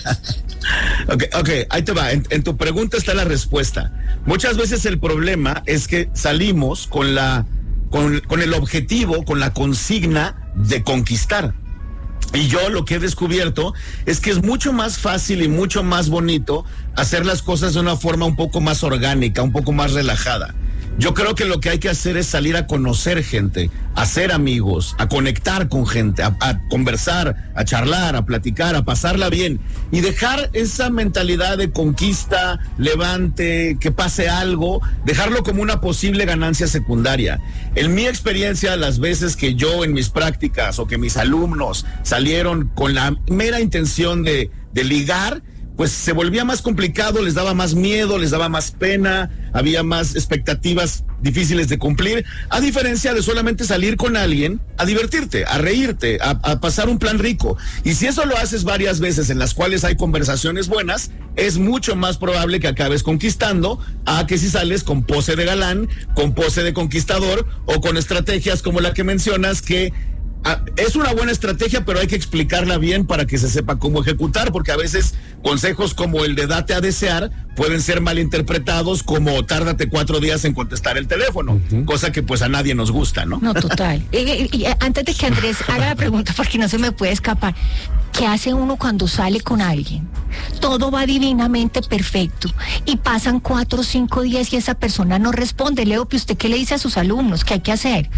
[SPEAKER 13] Ok, ahí te va. En tu pregunta está la respuesta. Muchas veces el problema es que salimos con el objetivo, con la consigna de conquistar. Y yo lo que he descubierto es que es mucho más fácil y mucho más bonito hacer las cosas de una forma un poco más orgánica, un poco más relajada. Yo creo que lo que hay que hacer es salir a conocer gente, a hacer amigos, a conectar con gente, a conversar, a charlar, a platicar, a pasarla bien y dejar esa mentalidad de conquista, levante, que pase algo, dejarlo como una posible ganancia secundaria. En mi experiencia, las veces que yo en mis prácticas o que mis alumnos salieron con la mera intención de ligar, pues se volvía más complicado, les daba más miedo, les daba más pena, había más expectativas difíciles de cumplir, a diferencia de solamente salir con alguien a divertirte, a reírte, a pasar un plan rico. Y si eso lo haces varias veces en las cuales hay conversaciones buenas, es mucho más probable que acabes conquistando a que si sales con pose de galán, con pose de conquistador o con estrategias como la que mencionas que... es una buena estrategia, pero hay que explicarla bien para que se sepa cómo ejecutar, porque a veces consejos como el de date a desear pueden ser malinterpretados como tárdate 4 días en contestar el teléfono, cosa que pues a nadie nos gusta, ¿no?
[SPEAKER 1] No, total. Y antes de que Andrés haga la pregunta, porque no se me puede escapar, ¿qué hace uno cuando sale con alguien? Todo va divinamente perfecto y pasan 4 o 5 días y esa persona no responde. Leopi, ¿usted qué le dice a sus alumnos? ¿Qué hay que hacer?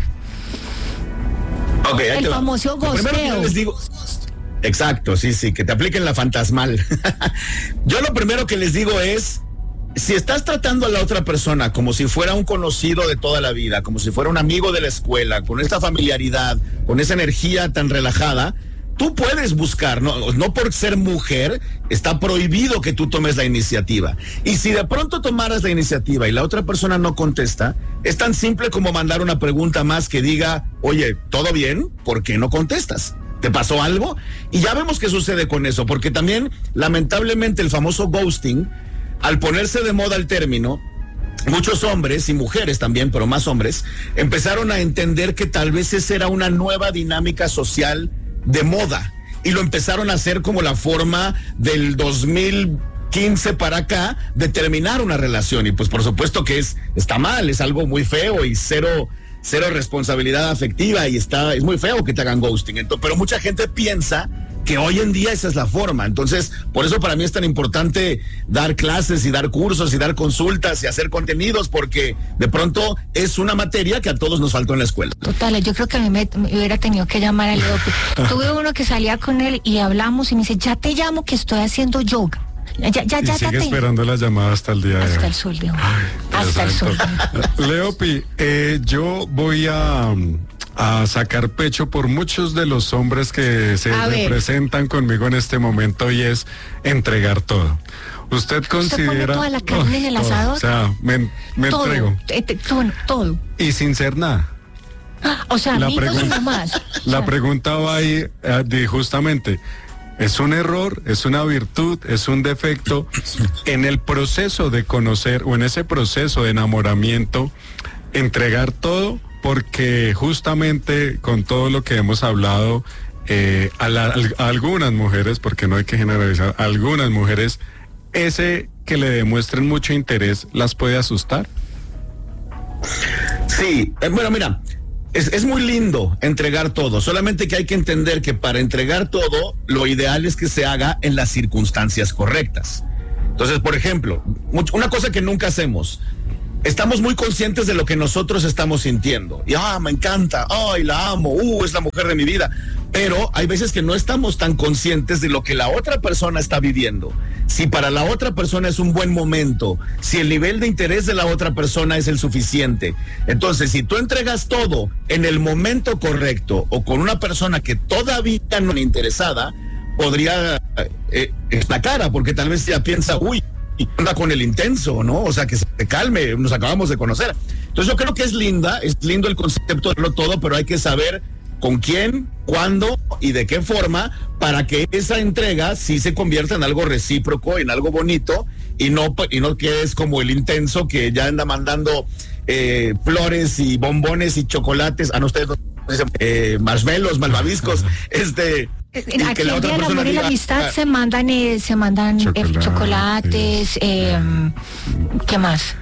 [SPEAKER 13] Okay,
[SPEAKER 1] el famoso gosteo.
[SPEAKER 13] Les digo, exacto, sí, que te apliquen la fantasmal. Yo lo primero que les digo es, si estás tratando a la otra persona como si fuera un conocido de toda la vida, como si fuera un amigo de la escuela, con esta familiaridad, con esa energía tan relajada, tú puedes buscar, no por ser mujer, está prohibido que tú tomes la iniciativa. Y si de pronto tomaras la iniciativa y la otra persona no contesta, es tan simple como mandar una pregunta más que diga, oye, ¿todo bien? ¿Por qué no contestas? ¿Te pasó algo? Y ya vemos qué sucede con eso, porque también, lamentablemente, el famoso ghosting, al ponerse de moda el término, muchos hombres y mujeres también, pero más hombres, empezaron a entender que tal vez esa era una nueva dinámica social de moda y lo empezaron a hacer como la forma del 2015 para acá de terminar una relación. Y pues por supuesto que está mal, es algo muy feo y cero responsabilidad afectiva y es muy feo que te hagan ghosting. Entonces, pero mucha gente piensa que hoy en día esa es la forma. Entonces, por eso para mí es tan importante dar clases y dar cursos y dar consultas y hacer contenidos, porque de pronto es una materia que a todos nos faltó en la escuela.
[SPEAKER 1] Total, yo creo que a mí me hubiera tenido que llamar a Leo. Tuve uno que salía con él y hablamos y me dice, ya te llamo que estoy haciendo yoga. Ya
[SPEAKER 2] sigue esperando la llamada hasta el día de hoy.
[SPEAKER 1] Hasta el sol de hoy. Hasta el sol.
[SPEAKER 2] Leopi, yo voy a sacar pecho por muchos de los hombres que se representan conmigo en este momento y es entregar todo. ¿Usted considera...
[SPEAKER 1] ¿Usted pone toda la carne en el asador?
[SPEAKER 2] O sea, me
[SPEAKER 1] todo,
[SPEAKER 2] entrego.
[SPEAKER 1] Todo.
[SPEAKER 2] Y sin ser nada.
[SPEAKER 1] O sea, amigos y nomás.
[SPEAKER 2] La pregunta va ahí justamente... ¿Es un error, es una virtud, es un defecto en el proceso de conocer o en ese proceso de enamoramiento, entregar todo? Porque justamente con todo lo que hemos hablado, a algunas mujeres, porque no hay que generalizar, a algunas mujeres, ese que le demuestren mucho interés las puede asustar.
[SPEAKER 13] Sí, bueno, mira. Es muy lindo entregar todo, solamente que hay que entender que para entregar todo, lo ideal es que se haga en las circunstancias correctas. Entonces, por ejemplo, una cosa que nunca hacemos, estamos muy conscientes de lo que nosotros estamos sintiendo. Y, me encanta, la amo, es la mujer de mi vida. Pero hay veces que no estamos tan conscientes de lo que la otra persona está viviendo. Si para la otra persona es un buen momento, si el nivel de interés de la otra persona es el suficiente. Entonces, si tú entregas todo en el momento correcto o con una persona que todavía no es interesada, podría la cara, porque tal vez ya piensa, anda con el intenso, ¿no? O sea, que se calme, nos acabamos de conocer. Entonces yo creo que es lindo el concepto de verlo todo, pero hay que saber con quién, cuándo y de qué forma para que esa entrega sí se convierta en algo recíproco, en algo bonito y no quedes como el intenso que ya anda mandando flores y bombones y chocolates, ustedes marshmallows, malvaviscos,
[SPEAKER 1] Aquí el día del amor y la amistad se mandan chocolates, ¿qué más?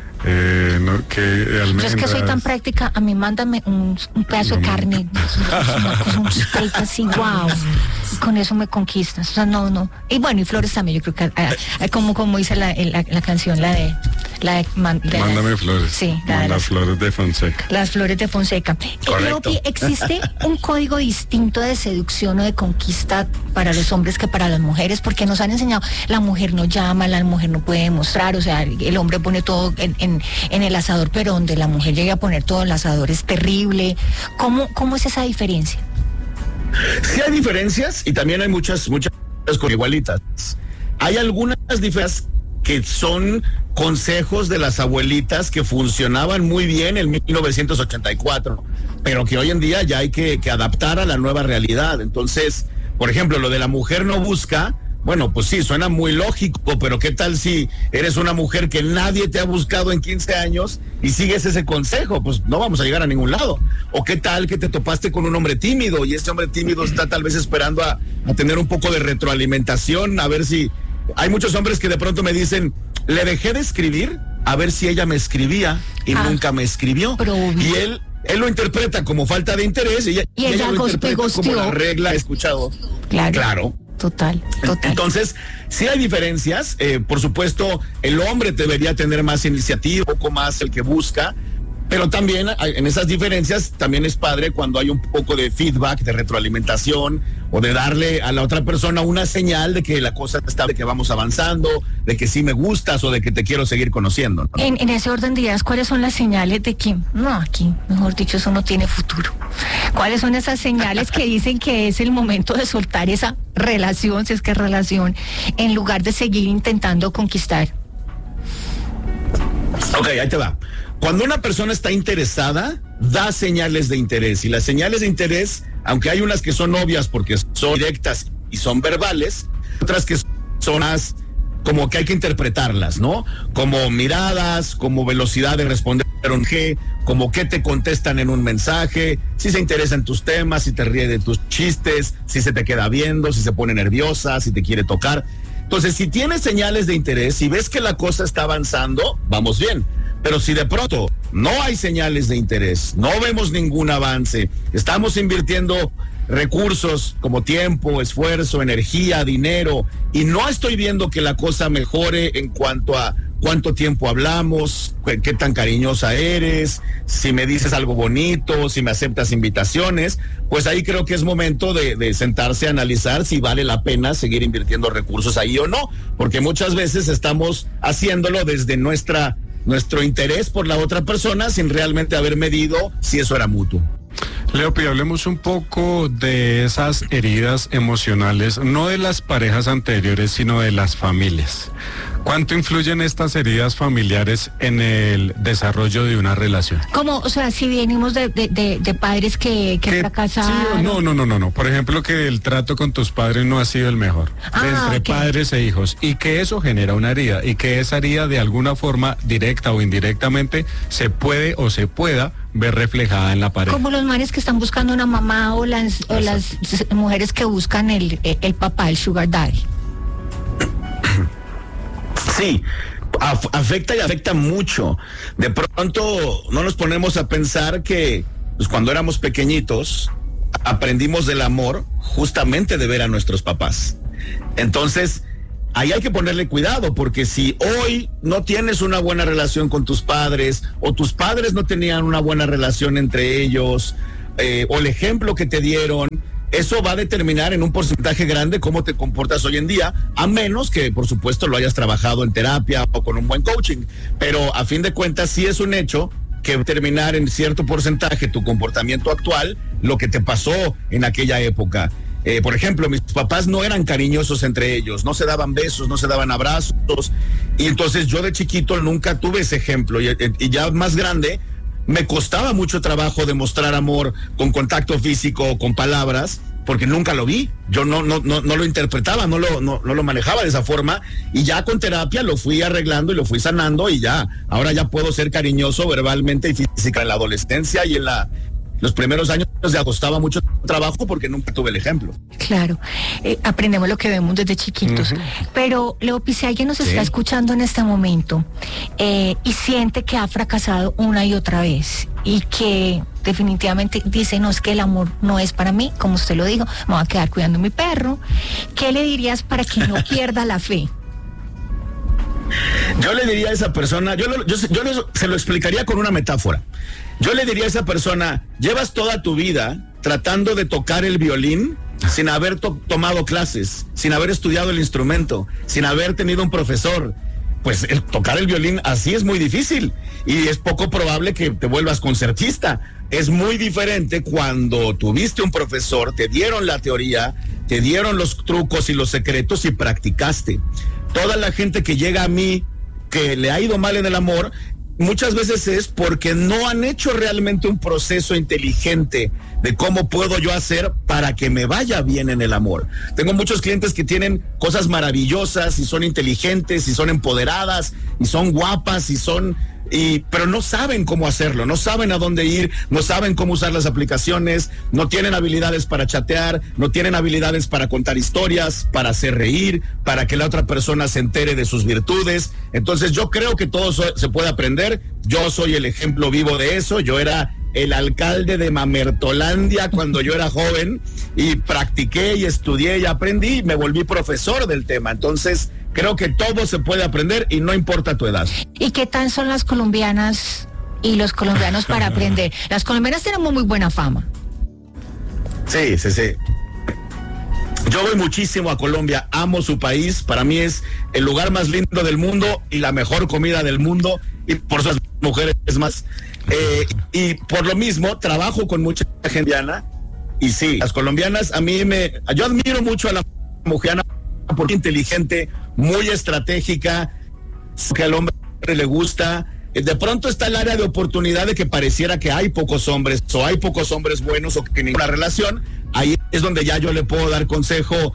[SPEAKER 2] Yo
[SPEAKER 1] es que soy tan práctica, a mí mándame un pedazo de carne, un steak así, wow, con eso me conquistas, o sea, no, y bueno, y flores también, yo creo que como dice la canción, la de
[SPEAKER 2] Mándame flores.
[SPEAKER 1] Sí,
[SPEAKER 2] las flores de Fonseca.
[SPEAKER 1] Las flores de Fonseca.
[SPEAKER 13] Correcto.
[SPEAKER 1] ¿Existe un código distinto de seducción o de conquista para los hombres que para las mujeres? Porque nos han enseñado, la mujer no llama, la mujer no puede demostrar, o sea, el hombre pone todo en el asador, pero donde la mujer llegue a poner todo el asador es terrible. ¿Cómo es esa diferencia?
[SPEAKER 13] Sí hay diferencias y también hay muchas igualitas. Hay algunas diferencias que son consejos de las abuelitas que funcionaban muy bien en 1984, pero que hoy en día ya hay que adaptar a la nueva realidad. Entonces, por ejemplo, lo de la mujer no busca, bueno, pues sí, suena muy lógico, pero ¿qué tal si eres una mujer que nadie te ha buscado en 15 años y sigues ese consejo? Pues no vamos a llegar a ningún lado. ¿O qué tal que te topaste con un hombre tímido y ese hombre tímido está tal vez esperando a tener un poco de retroalimentación, a ver si... Hay muchos hombres que de pronto me dicen, le dejé de escribir a ver si ella me escribía y nunca me escribió. Y él lo interpreta como falta de interés y ella lo interpreta como la regla. He escuchado. Claro.
[SPEAKER 1] Total.
[SPEAKER 13] Entonces, sí hay diferencias. Por supuesto, el hombre debería tener más iniciativa, un poco más el que busca, Pero también en esas diferencias también es padre cuando hay un poco de feedback, de retroalimentación o de darle a la otra persona una señal de que la cosa está, de que vamos avanzando, de que sí me gustas o de que te quiero seguir conociendo, ¿no?
[SPEAKER 1] En ese orden dirás, ¿cuáles son las señales de que, no, aquí, mejor dicho, eso no tiene futuro? ¿Cuáles son esas señales que dicen que es el momento de soltar esa relación, si es que es relación, en lugar de seguir intentando conquistar?
[SPEAKER 13] Ok, ahí te va. Cuando una persona está interesada, da señales de interés. Y las señales de interés, aunque hay unas que son obvias porque son directas y son verbales, otras que son más como que hay que interpretarlas, ¿no? Como miradas, como velocidad de responder un G, como que te contestan en un mensaje, si se interesa en tus temas, si te ríe de tus chistes, si se te queda viendo, si se pone nerviosa, si te quiere tocar. Entonces, si tienes señales de interés, si ves que la cosa está avanzando, vamos bien. Pero si de pronto no hay señales de interés, no vemos ningún avance, estamos invirtiendo recursos como tiempo, esfuerzo, energía, dinero, y no estoy viendo que la cosa mejore en cuanto a cuánto tiempo hablamos, qué tan cariñosa eres, si me dices algo bonito, si me aceptas invitaciones, pues ahí creo que es momento de sentarse a analizar si vale la pena seguir invirtiendo recursos ahí o no, porque muchas veces estamos haciéndolo desde nuestro interés por la otra persona sin realmente haber medido si eso era mutuo.
[SPEAKER 2] Leopi, hablemos un poco de esas heridas emocionales, no de las parejas anteriores, sino de las familias. ¿Cuánto influyen estas heridas familiares en el desarrollo de una relación?
[SPEAKER 1] Como, o sea, si venimos de padres que fracasaron.
[SPEAKER 2] Sí, no. Por ejemplo, que el trato con tus padres no ha sido el mejor. Entre padres e hijos. Y que eso genera una herida. Y que esa herida de alguna forma, directa o indirectamente, se puede o se pueda ver reflejada en la pareja. Como
[SPEAKER 1] los manes que están buscando una mamá o las mujeres que buscan el papá, el sugar daddy.
[SPEAKER 13] Sí, afecta y afecta mucho. De pronto no nos ponemos a pensar que pues, cuando éramos pequeñitos aprendimos del amor justamente de ver a nuestros papás. Entonces, ahí hay que ponerle cuidado, porque si hoy no tienes una buena relación con tus padres o tus padres no tenían una buena relación entre ellos, o el ejemplo que te dieron, eso va a determinar en un porcentaje grande cómo te comportas hoy en día, a menos que, por supuesto, lo hayas trabajado en terapia o con un buen coaching. Pero a fin de cuentas, sí es un hecho que va a determinar en cierto porcentaje tu comportamiento actual, lo que te pasó en aquella época. Por ejemplo, mis papás no eran cariñosos entre ellos, no se daban besos, no se daban abrazos. Y entonces yo de chiquito nunca tuve ese ejemplo. Y ya más grande, me costaba mucho trabajo demostrar amor con contacto físico, con palabras, porque nunca lo vi. Yo no lo interpretaba, no lo manejaba de esa forma, y ya con terapia lo fui arreglando y lo fui sanando, y ya, ahora ya puedo ser cariñoso verbalmente y física. En la adolescencia y en los primeros años me costaba mucho trabajo porque nunca tuve el ejemplo.
[SPEAKER 1] Claro, aprendemos lo que vemos desde chiquitos. Pero, Leopi, si alguien nos está escuchando en este momento y siente que ha fracasado una y otra vez y que definitivamente dice, no, es que el amor no es para mí, como usted lo dijo, me voy a quedar cuidando a mi perro, ¿qué le dirías para que no pierda la fe?
[SPEAKER 13] Yo le diría a esa persona, yo se lo explicaría con una metáfora. Yo le diría a esa persona, llevas toda tu vida tratando de tocar el violín sin haber tomado clases, sin haber estudiado el instrumento, sin haber tenido un profesor. Pues tocar el violín así es muy difícil y es poco probable que te vuelvas concertista. Es muy diferente cuando tuviste un profesor, te dieron la teoría, te dieron los trucos y los secretos y practicaste. Toda la gente que llega a mí, que le ha ido mal en el amor, muchas veces es porque no han hecho realmente un proceso inteligente de cómo puedo yo hacer para que me vaya bien en el amor. Tengo muchos clientes que tienen cosas maravillosas y son inteligentes y son empoderadas y son guapas pero no saben cómo hacerlo, no saben a dónde ir, no saben cómo usar las aplicaciones, no tienen habilidades para chatear, no tienen habilidades para contar historias, para hacer reír, para que la otra persona se entere de sus virtudes. Entonces yo creo que todo se puede aprender. Yo soy el ejemplo vivo de eso. Yo era el alcalde de Mamertolandia cuando yo era joven y practiqué y estudié y aprendí y me volví profesor del tema. Entonces creo que todo se puede aprender y no importa tu edad.
[SPEAKER 1] ¿Y qué tal son las colombianas Y los colombianos para aprender. Las colombianas tenemos muy buena fama.
[SPEAKER 13] Sí. Yo voy muchísimo a Colombia, amo su país, para mí es el lugar más lindo del mundo y la mejor comida del mundo, y por sus mujeres más. Y por lo mismo, trabajo con mucha gente colombiana, y sí, las colombianas, yo admiro mucho a la mujer porque es inteligente, muy estratégica, que al hombre le gusta. De pronto está el área de oportunidad de que pareciera que hay pocos hombres, o hay pocos hombres buenos, o que ninguna relación. Ahí es donde ya yo le puedo dar consejo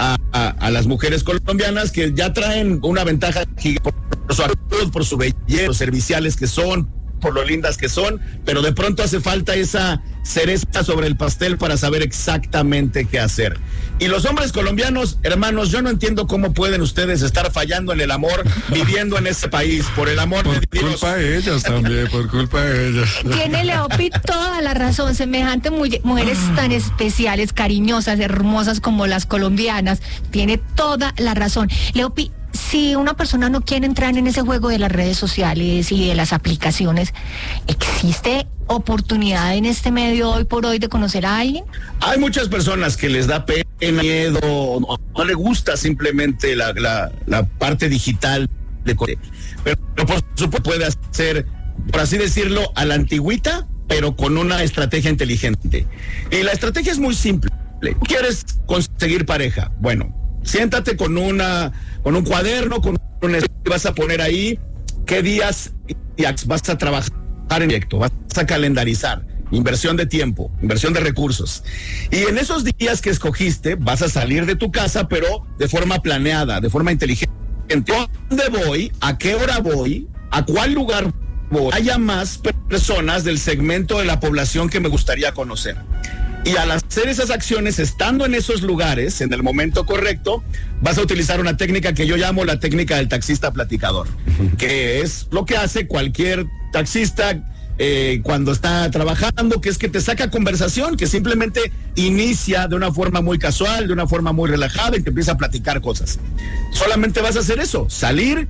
[SPEAKER 13] a las mujeres colombianas que ya traen una ventaja gigante por su actitud, por su belleza, los serviciales que son, por lo lindas que son, pero de pronto hace falta esa cereza sobre el pastel para saber exactamente qué hacer. Y los hombres colombianos, hermanos, yo no entiendo cómo pueden ustedes estar fallando en el amor viviendo en ese país, por el amor de Dios.
[SPEAKER 2] Por culpa de ellos también, por culpa de ellos.
[SPEAKER 1] Tiene Leopi toda la razón, semejante mujeres tan especiales, cariñosas, hermosas como las colombianas, tiene toda la razón. Leopi, si una persona no quiere entrar en ese juego de las redes sociales y de las aplicaciones, ¿existe oportunidad en este medio hoy por hoy de conocer a alguien?
[SPEAKER 13] Hay muchas personas que les da pena, miedo, no le gusta simplemente la parte digital, pero por supuesto puede hacer, por así decirlo, a la antigüita, pero con una estrategia inteligente. Y la estrategia es muy simple. ¿Quieres conseguir pareja? Bueno, siéntate con un cuaderno, y vas a poner ahí qué días vas a trabajar en proyecto, vas a calendarizar, inversión de tiempo, inversión de recursos. Y en esos días que escogiste, vas a salir de tu casa, pero de forma planeada, de forma inteligente. ¿Dónde voy? ¿A qué hora voy? ¿A cuál lugar voy? Haya más personas del segmento de la población que me gustaría conocer. Y al hacer esas acciones, estando en esos lugares, en el momento correcto, vas a utilizar una técnica que yo llamo la técnica del taxista platicador, que es lo que hace cualquier taxista cuando está trabajando, que es que te saca conversación, que simplemente inicia de una forma muy casual, de una forma muy relajada, y te empieza a platicar cosas. Solamente vas a hacer eso, salir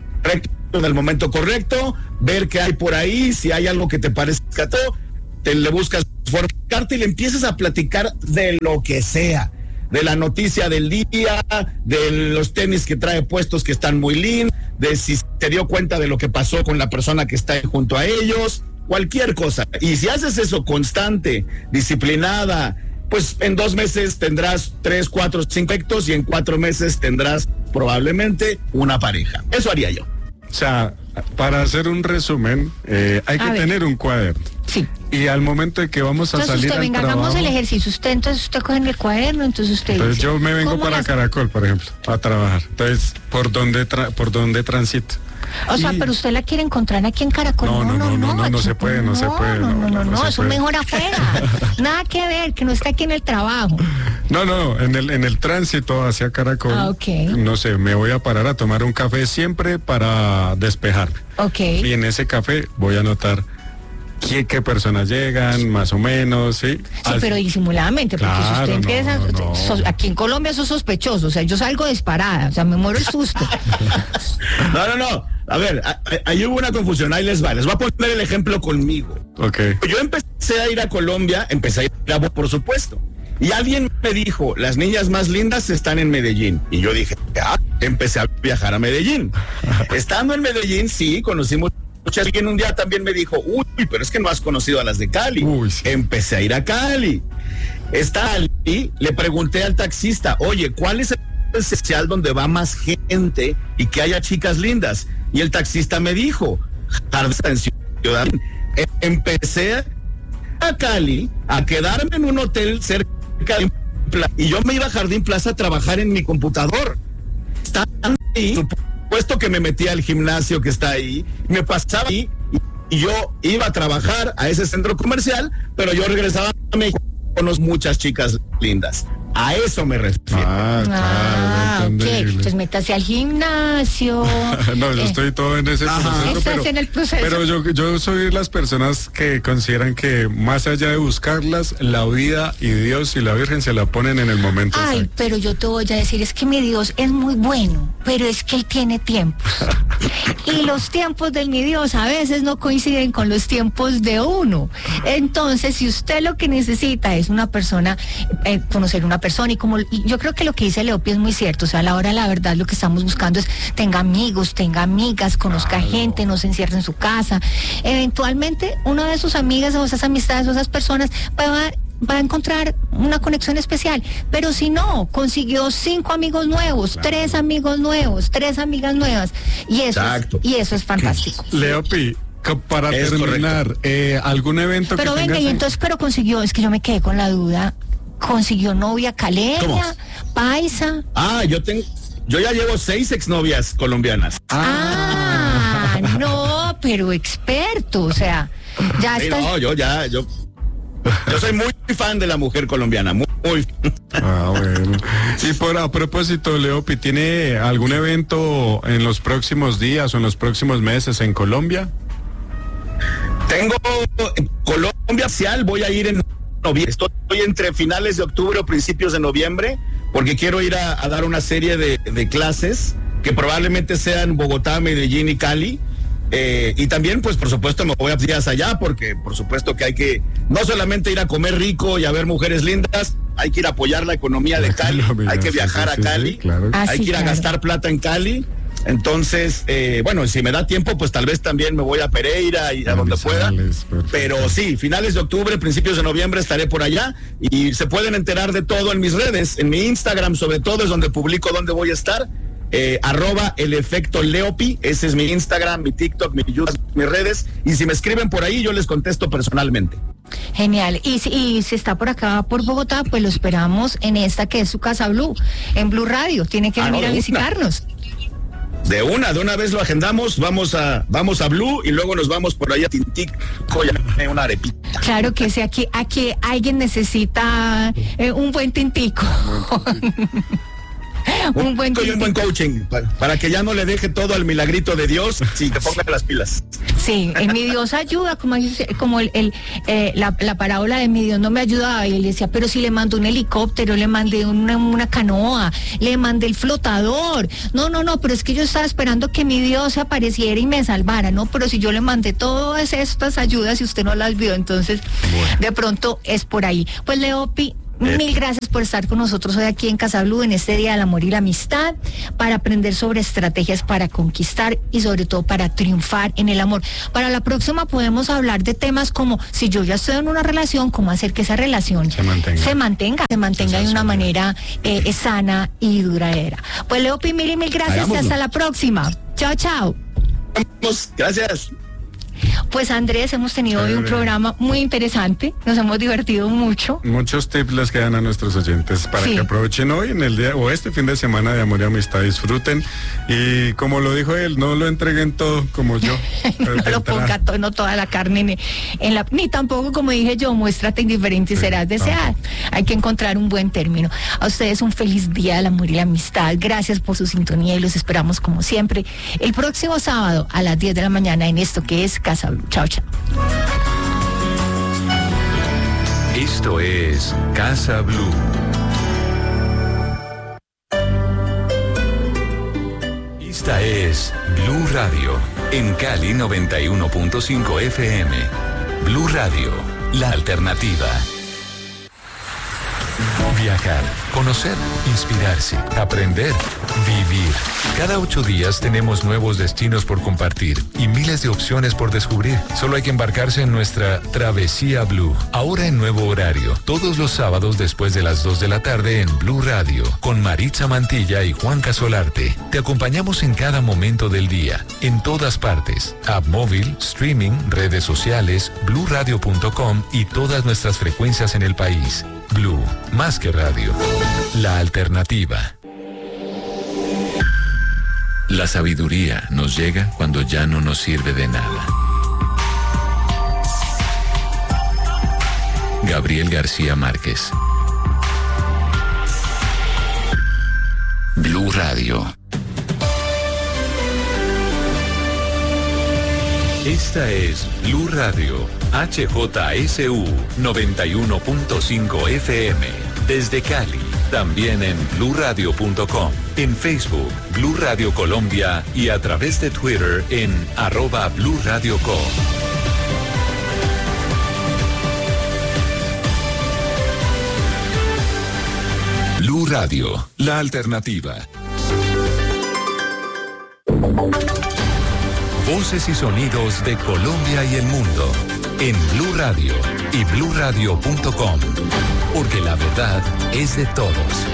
[SPEAKER 13] en el momento correcto, ver qué hay por ahí, si hay algo que te parezca todo, le buscas formarte y le empiezas a platicar de lo que sea, de la noticia del día, de los tenis que trae puestos que están muy lindos, de si se dio cuenta de lo que pasó con la persona que está junto a ellos, cualquier cosa. Y si haces eso constante, disciplinada, pues en 2 meses tendrás 3, 4, 5 efectos, y en 4 meses tendrás probablemente una pareja. Eso haría yo.
[SPEAKER 2] O sea, para hacer un resumen, hay que tener un cuaderno.
[SPEAKER 1] Sí.
[SPEAKER 2] Y al momento de que vamos a salir
[SPEAKER 1] usted,
[SPEAKER 2] al trabajo...
[SPEAKER 1] hagamos el ejercicio. Entonces usted coge el cuaderno, entonces usted
[SPEAKER 2] Entonces
[SPEAKER 1] dice,
[SPEAKER 2] yo me vengo para Caracol, por ejemplo, a trabajar. Entonces, ¿por dónde transito?
[SPEAKER 1] O sea, pero usted la quiere encontrar aquí en Caracol.
[SPEAKER 2] No se puede.
[SPEAKER 1] No, eso es mejor afuera. Nada que ver, que no está aquí en el trabajo.
[SPEAKER 2] No, en el tránsito hacia Caracol, no sé, me voy a parar a tomar un café siempre para despejarme. Y en ese café voy a anotar qué personas llegan, más o menos, ¿sí?
[SPEAKER 1] Sí, pero disimuladamente, porque si usted empieza, aquí en Colombia eso es sospechoso, o sea, yo salgo disparada, o sea, me muero el susto.
[SPEAKER 13] No, a ver, ahí hubo una confusión, ahí les voy a poner el ejemplo conmigo. Yo empecé a ir a Colombia, por supuesto, y alguien me dijo, las niñas más lindas están en Medellín, y yo dije, empecé a viajar a Medellín. Estando en Medellín, sí, conocimos muchas, alguien un día también me dijo, pero es que no has conocido a las de Cali. Sí. Empecé a ir a Cali. Está allí, le pregunté al taxista, oye, ¿cuál es el especial donde va más gente y que haya chicas lindas? Y el taxista me dijo, Jardín Ciudad. Empecé a Cali a quedarme en un hotel cerca de y yo me iba a Jardín Plaza a trabajar en mi computador. Están ahí, puesto que me metía al gimnasio que está ahí, me pasaba ahí y yo iba a trabajar a ese centro comercial, pero yo regresaba a México con muchas chicas lindas. A eso me refiero.
[SPEAKER 1] Ok. Entonces métase al gimnasio.
[SPEAKER 2] No, yo estoy todo en ese proceso.
[SPEAKER 1] Estás en el proceso.
[SPEAKER 2] Pero yo soy de las personas que consideran que más allá de buscarlas, la vida y Dios y la Virgen se la ponen en el momento.
[SPEAKER 1] Ay,
[SPEAKER 2] exacto.
[SPEAKER 1] pero yo te voy a decir, es que mi Dios es muy bueno, pero es que Él tiene tiempos. Y los tiempos de mi Dios a veces no coinciden con los tiempos de uno. Entonces, si usted lo que necesita es una persona, conocer una persona, y como yo creo que lo que dice Leopi es muy cierto, o sea, a la hora de la verdad lo que estamos buscando es tenga amigos, tenga amigas, conozca gente, no se encierre en su casa. Eventualmente, una de sus amigas o esas amistades o esas personas va a encontrar una conexión especial, pero si no, consiguió 5 amigos nuevos, 3 amigos nuevos, 3 amigas nuevas, y eso es fantástico.
[SPEAKER 2] Leopi, para terminar, algún evento
[SPEAKER 1] pero
[SPEAKER 2] que
[SPEAKER 1] venga,
[SPEAKER 2] tengas
[SPEAKER 1] y entonces, pero consiguió, es que yo me quedé con la duda, consiguió novia caleña, paisa.
[SPEAKER 13] Yo ya llevo 6 exnovias colombianas.
[SPEAKER 1] No, pero experto, o sea, ya está.
[SPEAKER 13] No, yo soy muy fan de la mujer colombiana, muy.
[SPEAKER 2] Bueno. Y a propósito, Leopi, ¿tiene algún evento en los próximos días o en los próximos meses en Colombia?
[SPEAKER 13] Tengo en Colombia, voy a ir en noviembre. Estoy entre finales de octubre o principios de noviembre, porque quiero ir a dar una serie de clases que probablemente sean Bogotá, Medellín y Cali. Y también, pues, por supuesto, me voy a días allá, porque por supuesto que hay que no solamente ir a comer rico y a ver mujeres lindas, hay que ir a apoyar la economía de Cali, hay que viajar a Cali,
[SPEAKER 2] claro.
[SPEAKER 13] Hay que ir a gastar plata en Cali. Entonces, bueno, si me da tiempo, pues tal vez también me voy a Pereira y a donde pueda.
[SPEAKER 2] Perfecto.
[SPEAKER 13] Pero sí, finales de octubre, principios de noviembre estaré por allá y se pueden enterar de todo en mis redes, en mi Instagram sobre todo es donde publico dónde voy a estar. @elefectoleopi, ese es mi Instagram, mi TikTok, mi YouTube, mis redes, y si me escriben por ahí yo les contesto personalmente.
[SPEAKER 1] Genial, y si está por acá por Bogotá, pues lo esperamos en esta que es su Casa Blue, en Blue Radio, tiene que venir a visitarnos.
[SPEAKER 13] De una vez lo agendamos, vamos a Blue y luego nos vamos por ahí a Tintico y una arepita.
[SPEAKER 1] Claro que sí, aquí alguien necesita un buen tintico. un buen
[SPEAKER 13] coaching para que ya no le deje todo al milagrito de Dios, sí, que ponga las pilas.
[SPEAKER 1] Sí, mi Dios ayuda, como la parábola de mi Dios no me ayudaba, y él decía, pero si le mandó un helicóptero, le mandé una canoa, le mandé el flotador, no, pero es que yo estaba esperando que mi Dios se apareciera y me salvara, no, pero si yo le mandé todas estas ayudas y usted no las vio, entonces de pronto es por ahí. Pues Leopi, mil gracias por estar con nosotros hoy aquí en Casa Blue en este Día del Amor y la Amistad, para aprender sobre estrategias para conquistar y sobre todo para triunfar en el amor. Para la próxima podemos hablar de temas como si yo ya estoy en una relación, cómo hacer que esa relación se mantenga de una manera sana y duradera. Pues Leopi, mil gracias y hasta la próxima. Chao.
[SPEAKER 13] Gracias.
[SPEAKER 1] Pues Andrés, hemos tenido hoy un programa muy interesante, nos hemos divertido mucho.
[SPEAKER 2] Muchos tips les quedan a nuestros oyentes para que aprovechen hoy en el día o este fin de semana de amor y amistad, disfruten y como lo dijo él, no lo entreguen todo como yo.
[SPEAKER 1] No lo ponga todo, no toda la carne ni tampoco, como dije yo, muéstrate indiferente y serás deseada. Hay que encontrar un buen término. A ustedes un feliz día del amor y la amistad. Gracias por su sintonía y los esperamos como siempre el próximo sábado a las 10 de la mañana en esto que es Casa Blue. Chao.
[SPEAKER 3] Esto es Casa Blue. Esta es Blue Radio, en Cali 91.5 FM. Blue Radio, la alternativa. Viajar, conocer, inspirarse, aprender, vivir. Cada 8 días tenemos nuevos destinos por compartir y miles de opciones por descubrir. Solo hay que embarcarse en nuestra Travesía Blue. Ahora en nuevo horario, todos los sábados después de las 2 de la tarde en Blue Radio, con Maritza Mantilla y Juan Casolarte. Te acompañamos en cada momento del día, en todas partes. App móvil, streaming, redes sociales, bluradio.com y todas nuestras frecuencias en el país. Blue, más que radio. La alternativa. La sabiduría nos llega cuando ya no nos sirve de nada. Gabriel García Márquez. Blue Radio. Esta es Blue Radio, HJSU 91.5 FM, desde Cali. También en bluradio.com, en Facebook, Blue Radio Colombia y a través de Twitter en @BlueRadioCo. Blue Radio, la alternativa. Voces y sonidos de Colombia y el mundo en Blue Radio y bluradio.com, porque la verdad es de todos.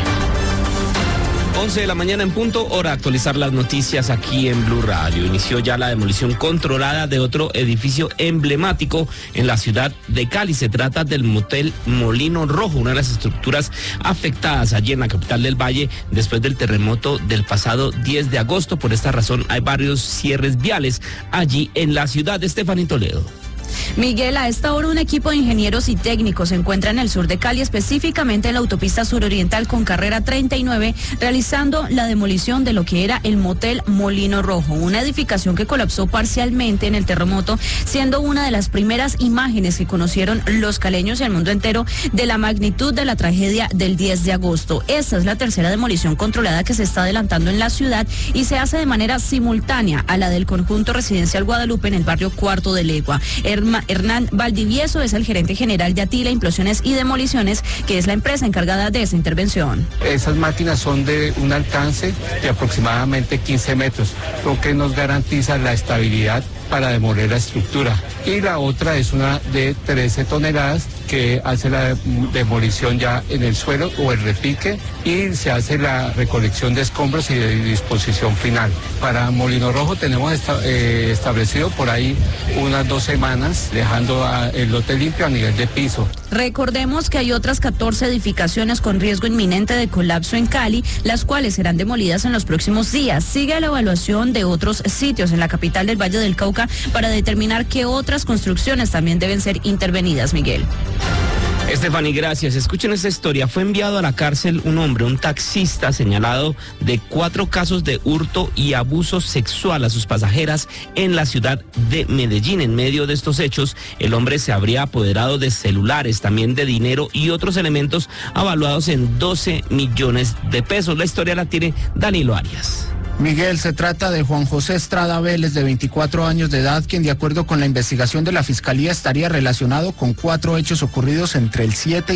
[SPEAKER 14] 11 de la mañana en punto, hora de actualizar las noticias aquí en Blue Radio. Inició ya la demolición controlada de otro edificio emblemático en la ciudad de Cali. Se trata del motel Molino Rojo, una de las estructuras afectadas allí en la capital del Valle después del terremoto del pasado 10 de agosto. Por esta razón hay varios cierres viales allí en la ciudad. Estefanía Toledo.
[SPEAKER 7] Miguel, a esta hora un equipo de ingenieros y técnicos se encuentra en el sur de Cali, específicamente en la autopista suroriental con carrera 39, realizando la demolición de lo que era el motel Molino Rojo, una edificación que colapsó parcialmente en el terremoto, siendo una de las primeras imágenes que conocieron los caleños y el mundo entero de la magnitud de la tragedia del 10 de agosto. Esta es la tercera demolición controlada que se está adelantando en la ciudad y se hace de manera simultánea a la del conjunto residencial Guadalupe en el barrio Cuarto de Legua. Hernán Valdivieso es el gerente general de Atila Implosiones y Demoliciones, que es la empresa encargada de esa intervención.
[SPEAKER 15] Esas máquinas son de un alcance de aproximadamente 15 metros, lo que nos garantiza la estabilidad para demoler la estructura. Y la otra es una de 13 toneladas que hace la demolición ya en el suelo o el repique y se hace la recolección de escombros y de disposición final. Para Molino Rojo tenemos establecido por ahí unas 2 semanas dejando el lote limpio a nivel de piso.
[SPEAKER 7] Recordemos que hay otras 14 edificaciones con riesgo inminente de colapso en Cali, las cuales serán demolidas en los próximos días. Sigue la evaluación de otros sitios en la capital del Valle del Cauca para determinar qué otras construcciones también deben ser intervenidas, Miguel.
[SPEAKER 14] Estefanía, gracias. Escuchen esta historia. Fue enviado a la cárcel un hombre, un taxista, señalado de 4 casos de hurto y abuso sexual a sus pasajeras en la ciudad de Medellín. En medio de estos hechos, el hombre se habría apoderado de celulares, también de dinero y otros elementos avaluados en 12 millones de pesos. La historia la tiene Danilo Arias.
[SPEAKER 16] Miguel, se trata de Juan José Estrada Vélez, de 24 años de edad, quien de acuerdo con la investigación de la Fiscalía estaría relacionado con 4 hechos ocurridos entre el 7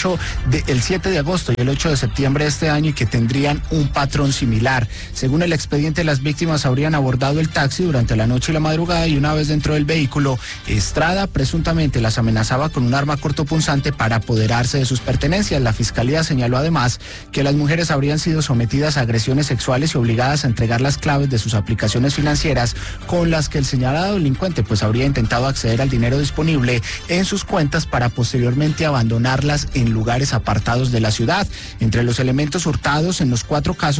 [SPEAKER 16] de agosto y el 8 de septiembre de este año y que tendrían un patrón similar. Según el expediente, las víctimas habrían abordado el taxi durante la noche y la madrugada y una vez dentro del vehículo, Estrada presuntamente las amenazaba con un arma cortopunzante para apoderarse de sus pertenencias. La Fiscalía señaló además que las mujeres habrían sido sometidas a agresiones sexuales y obligadas a entregar las claves de sus aplicaciones financieras con las que el señalado delincuente pues habría intentado acceder al dinero disponible en sus cuentas para posteriormente abandonarlas en lugares apartados de la ciudad. Entre los elementos hurtados en los 4 casos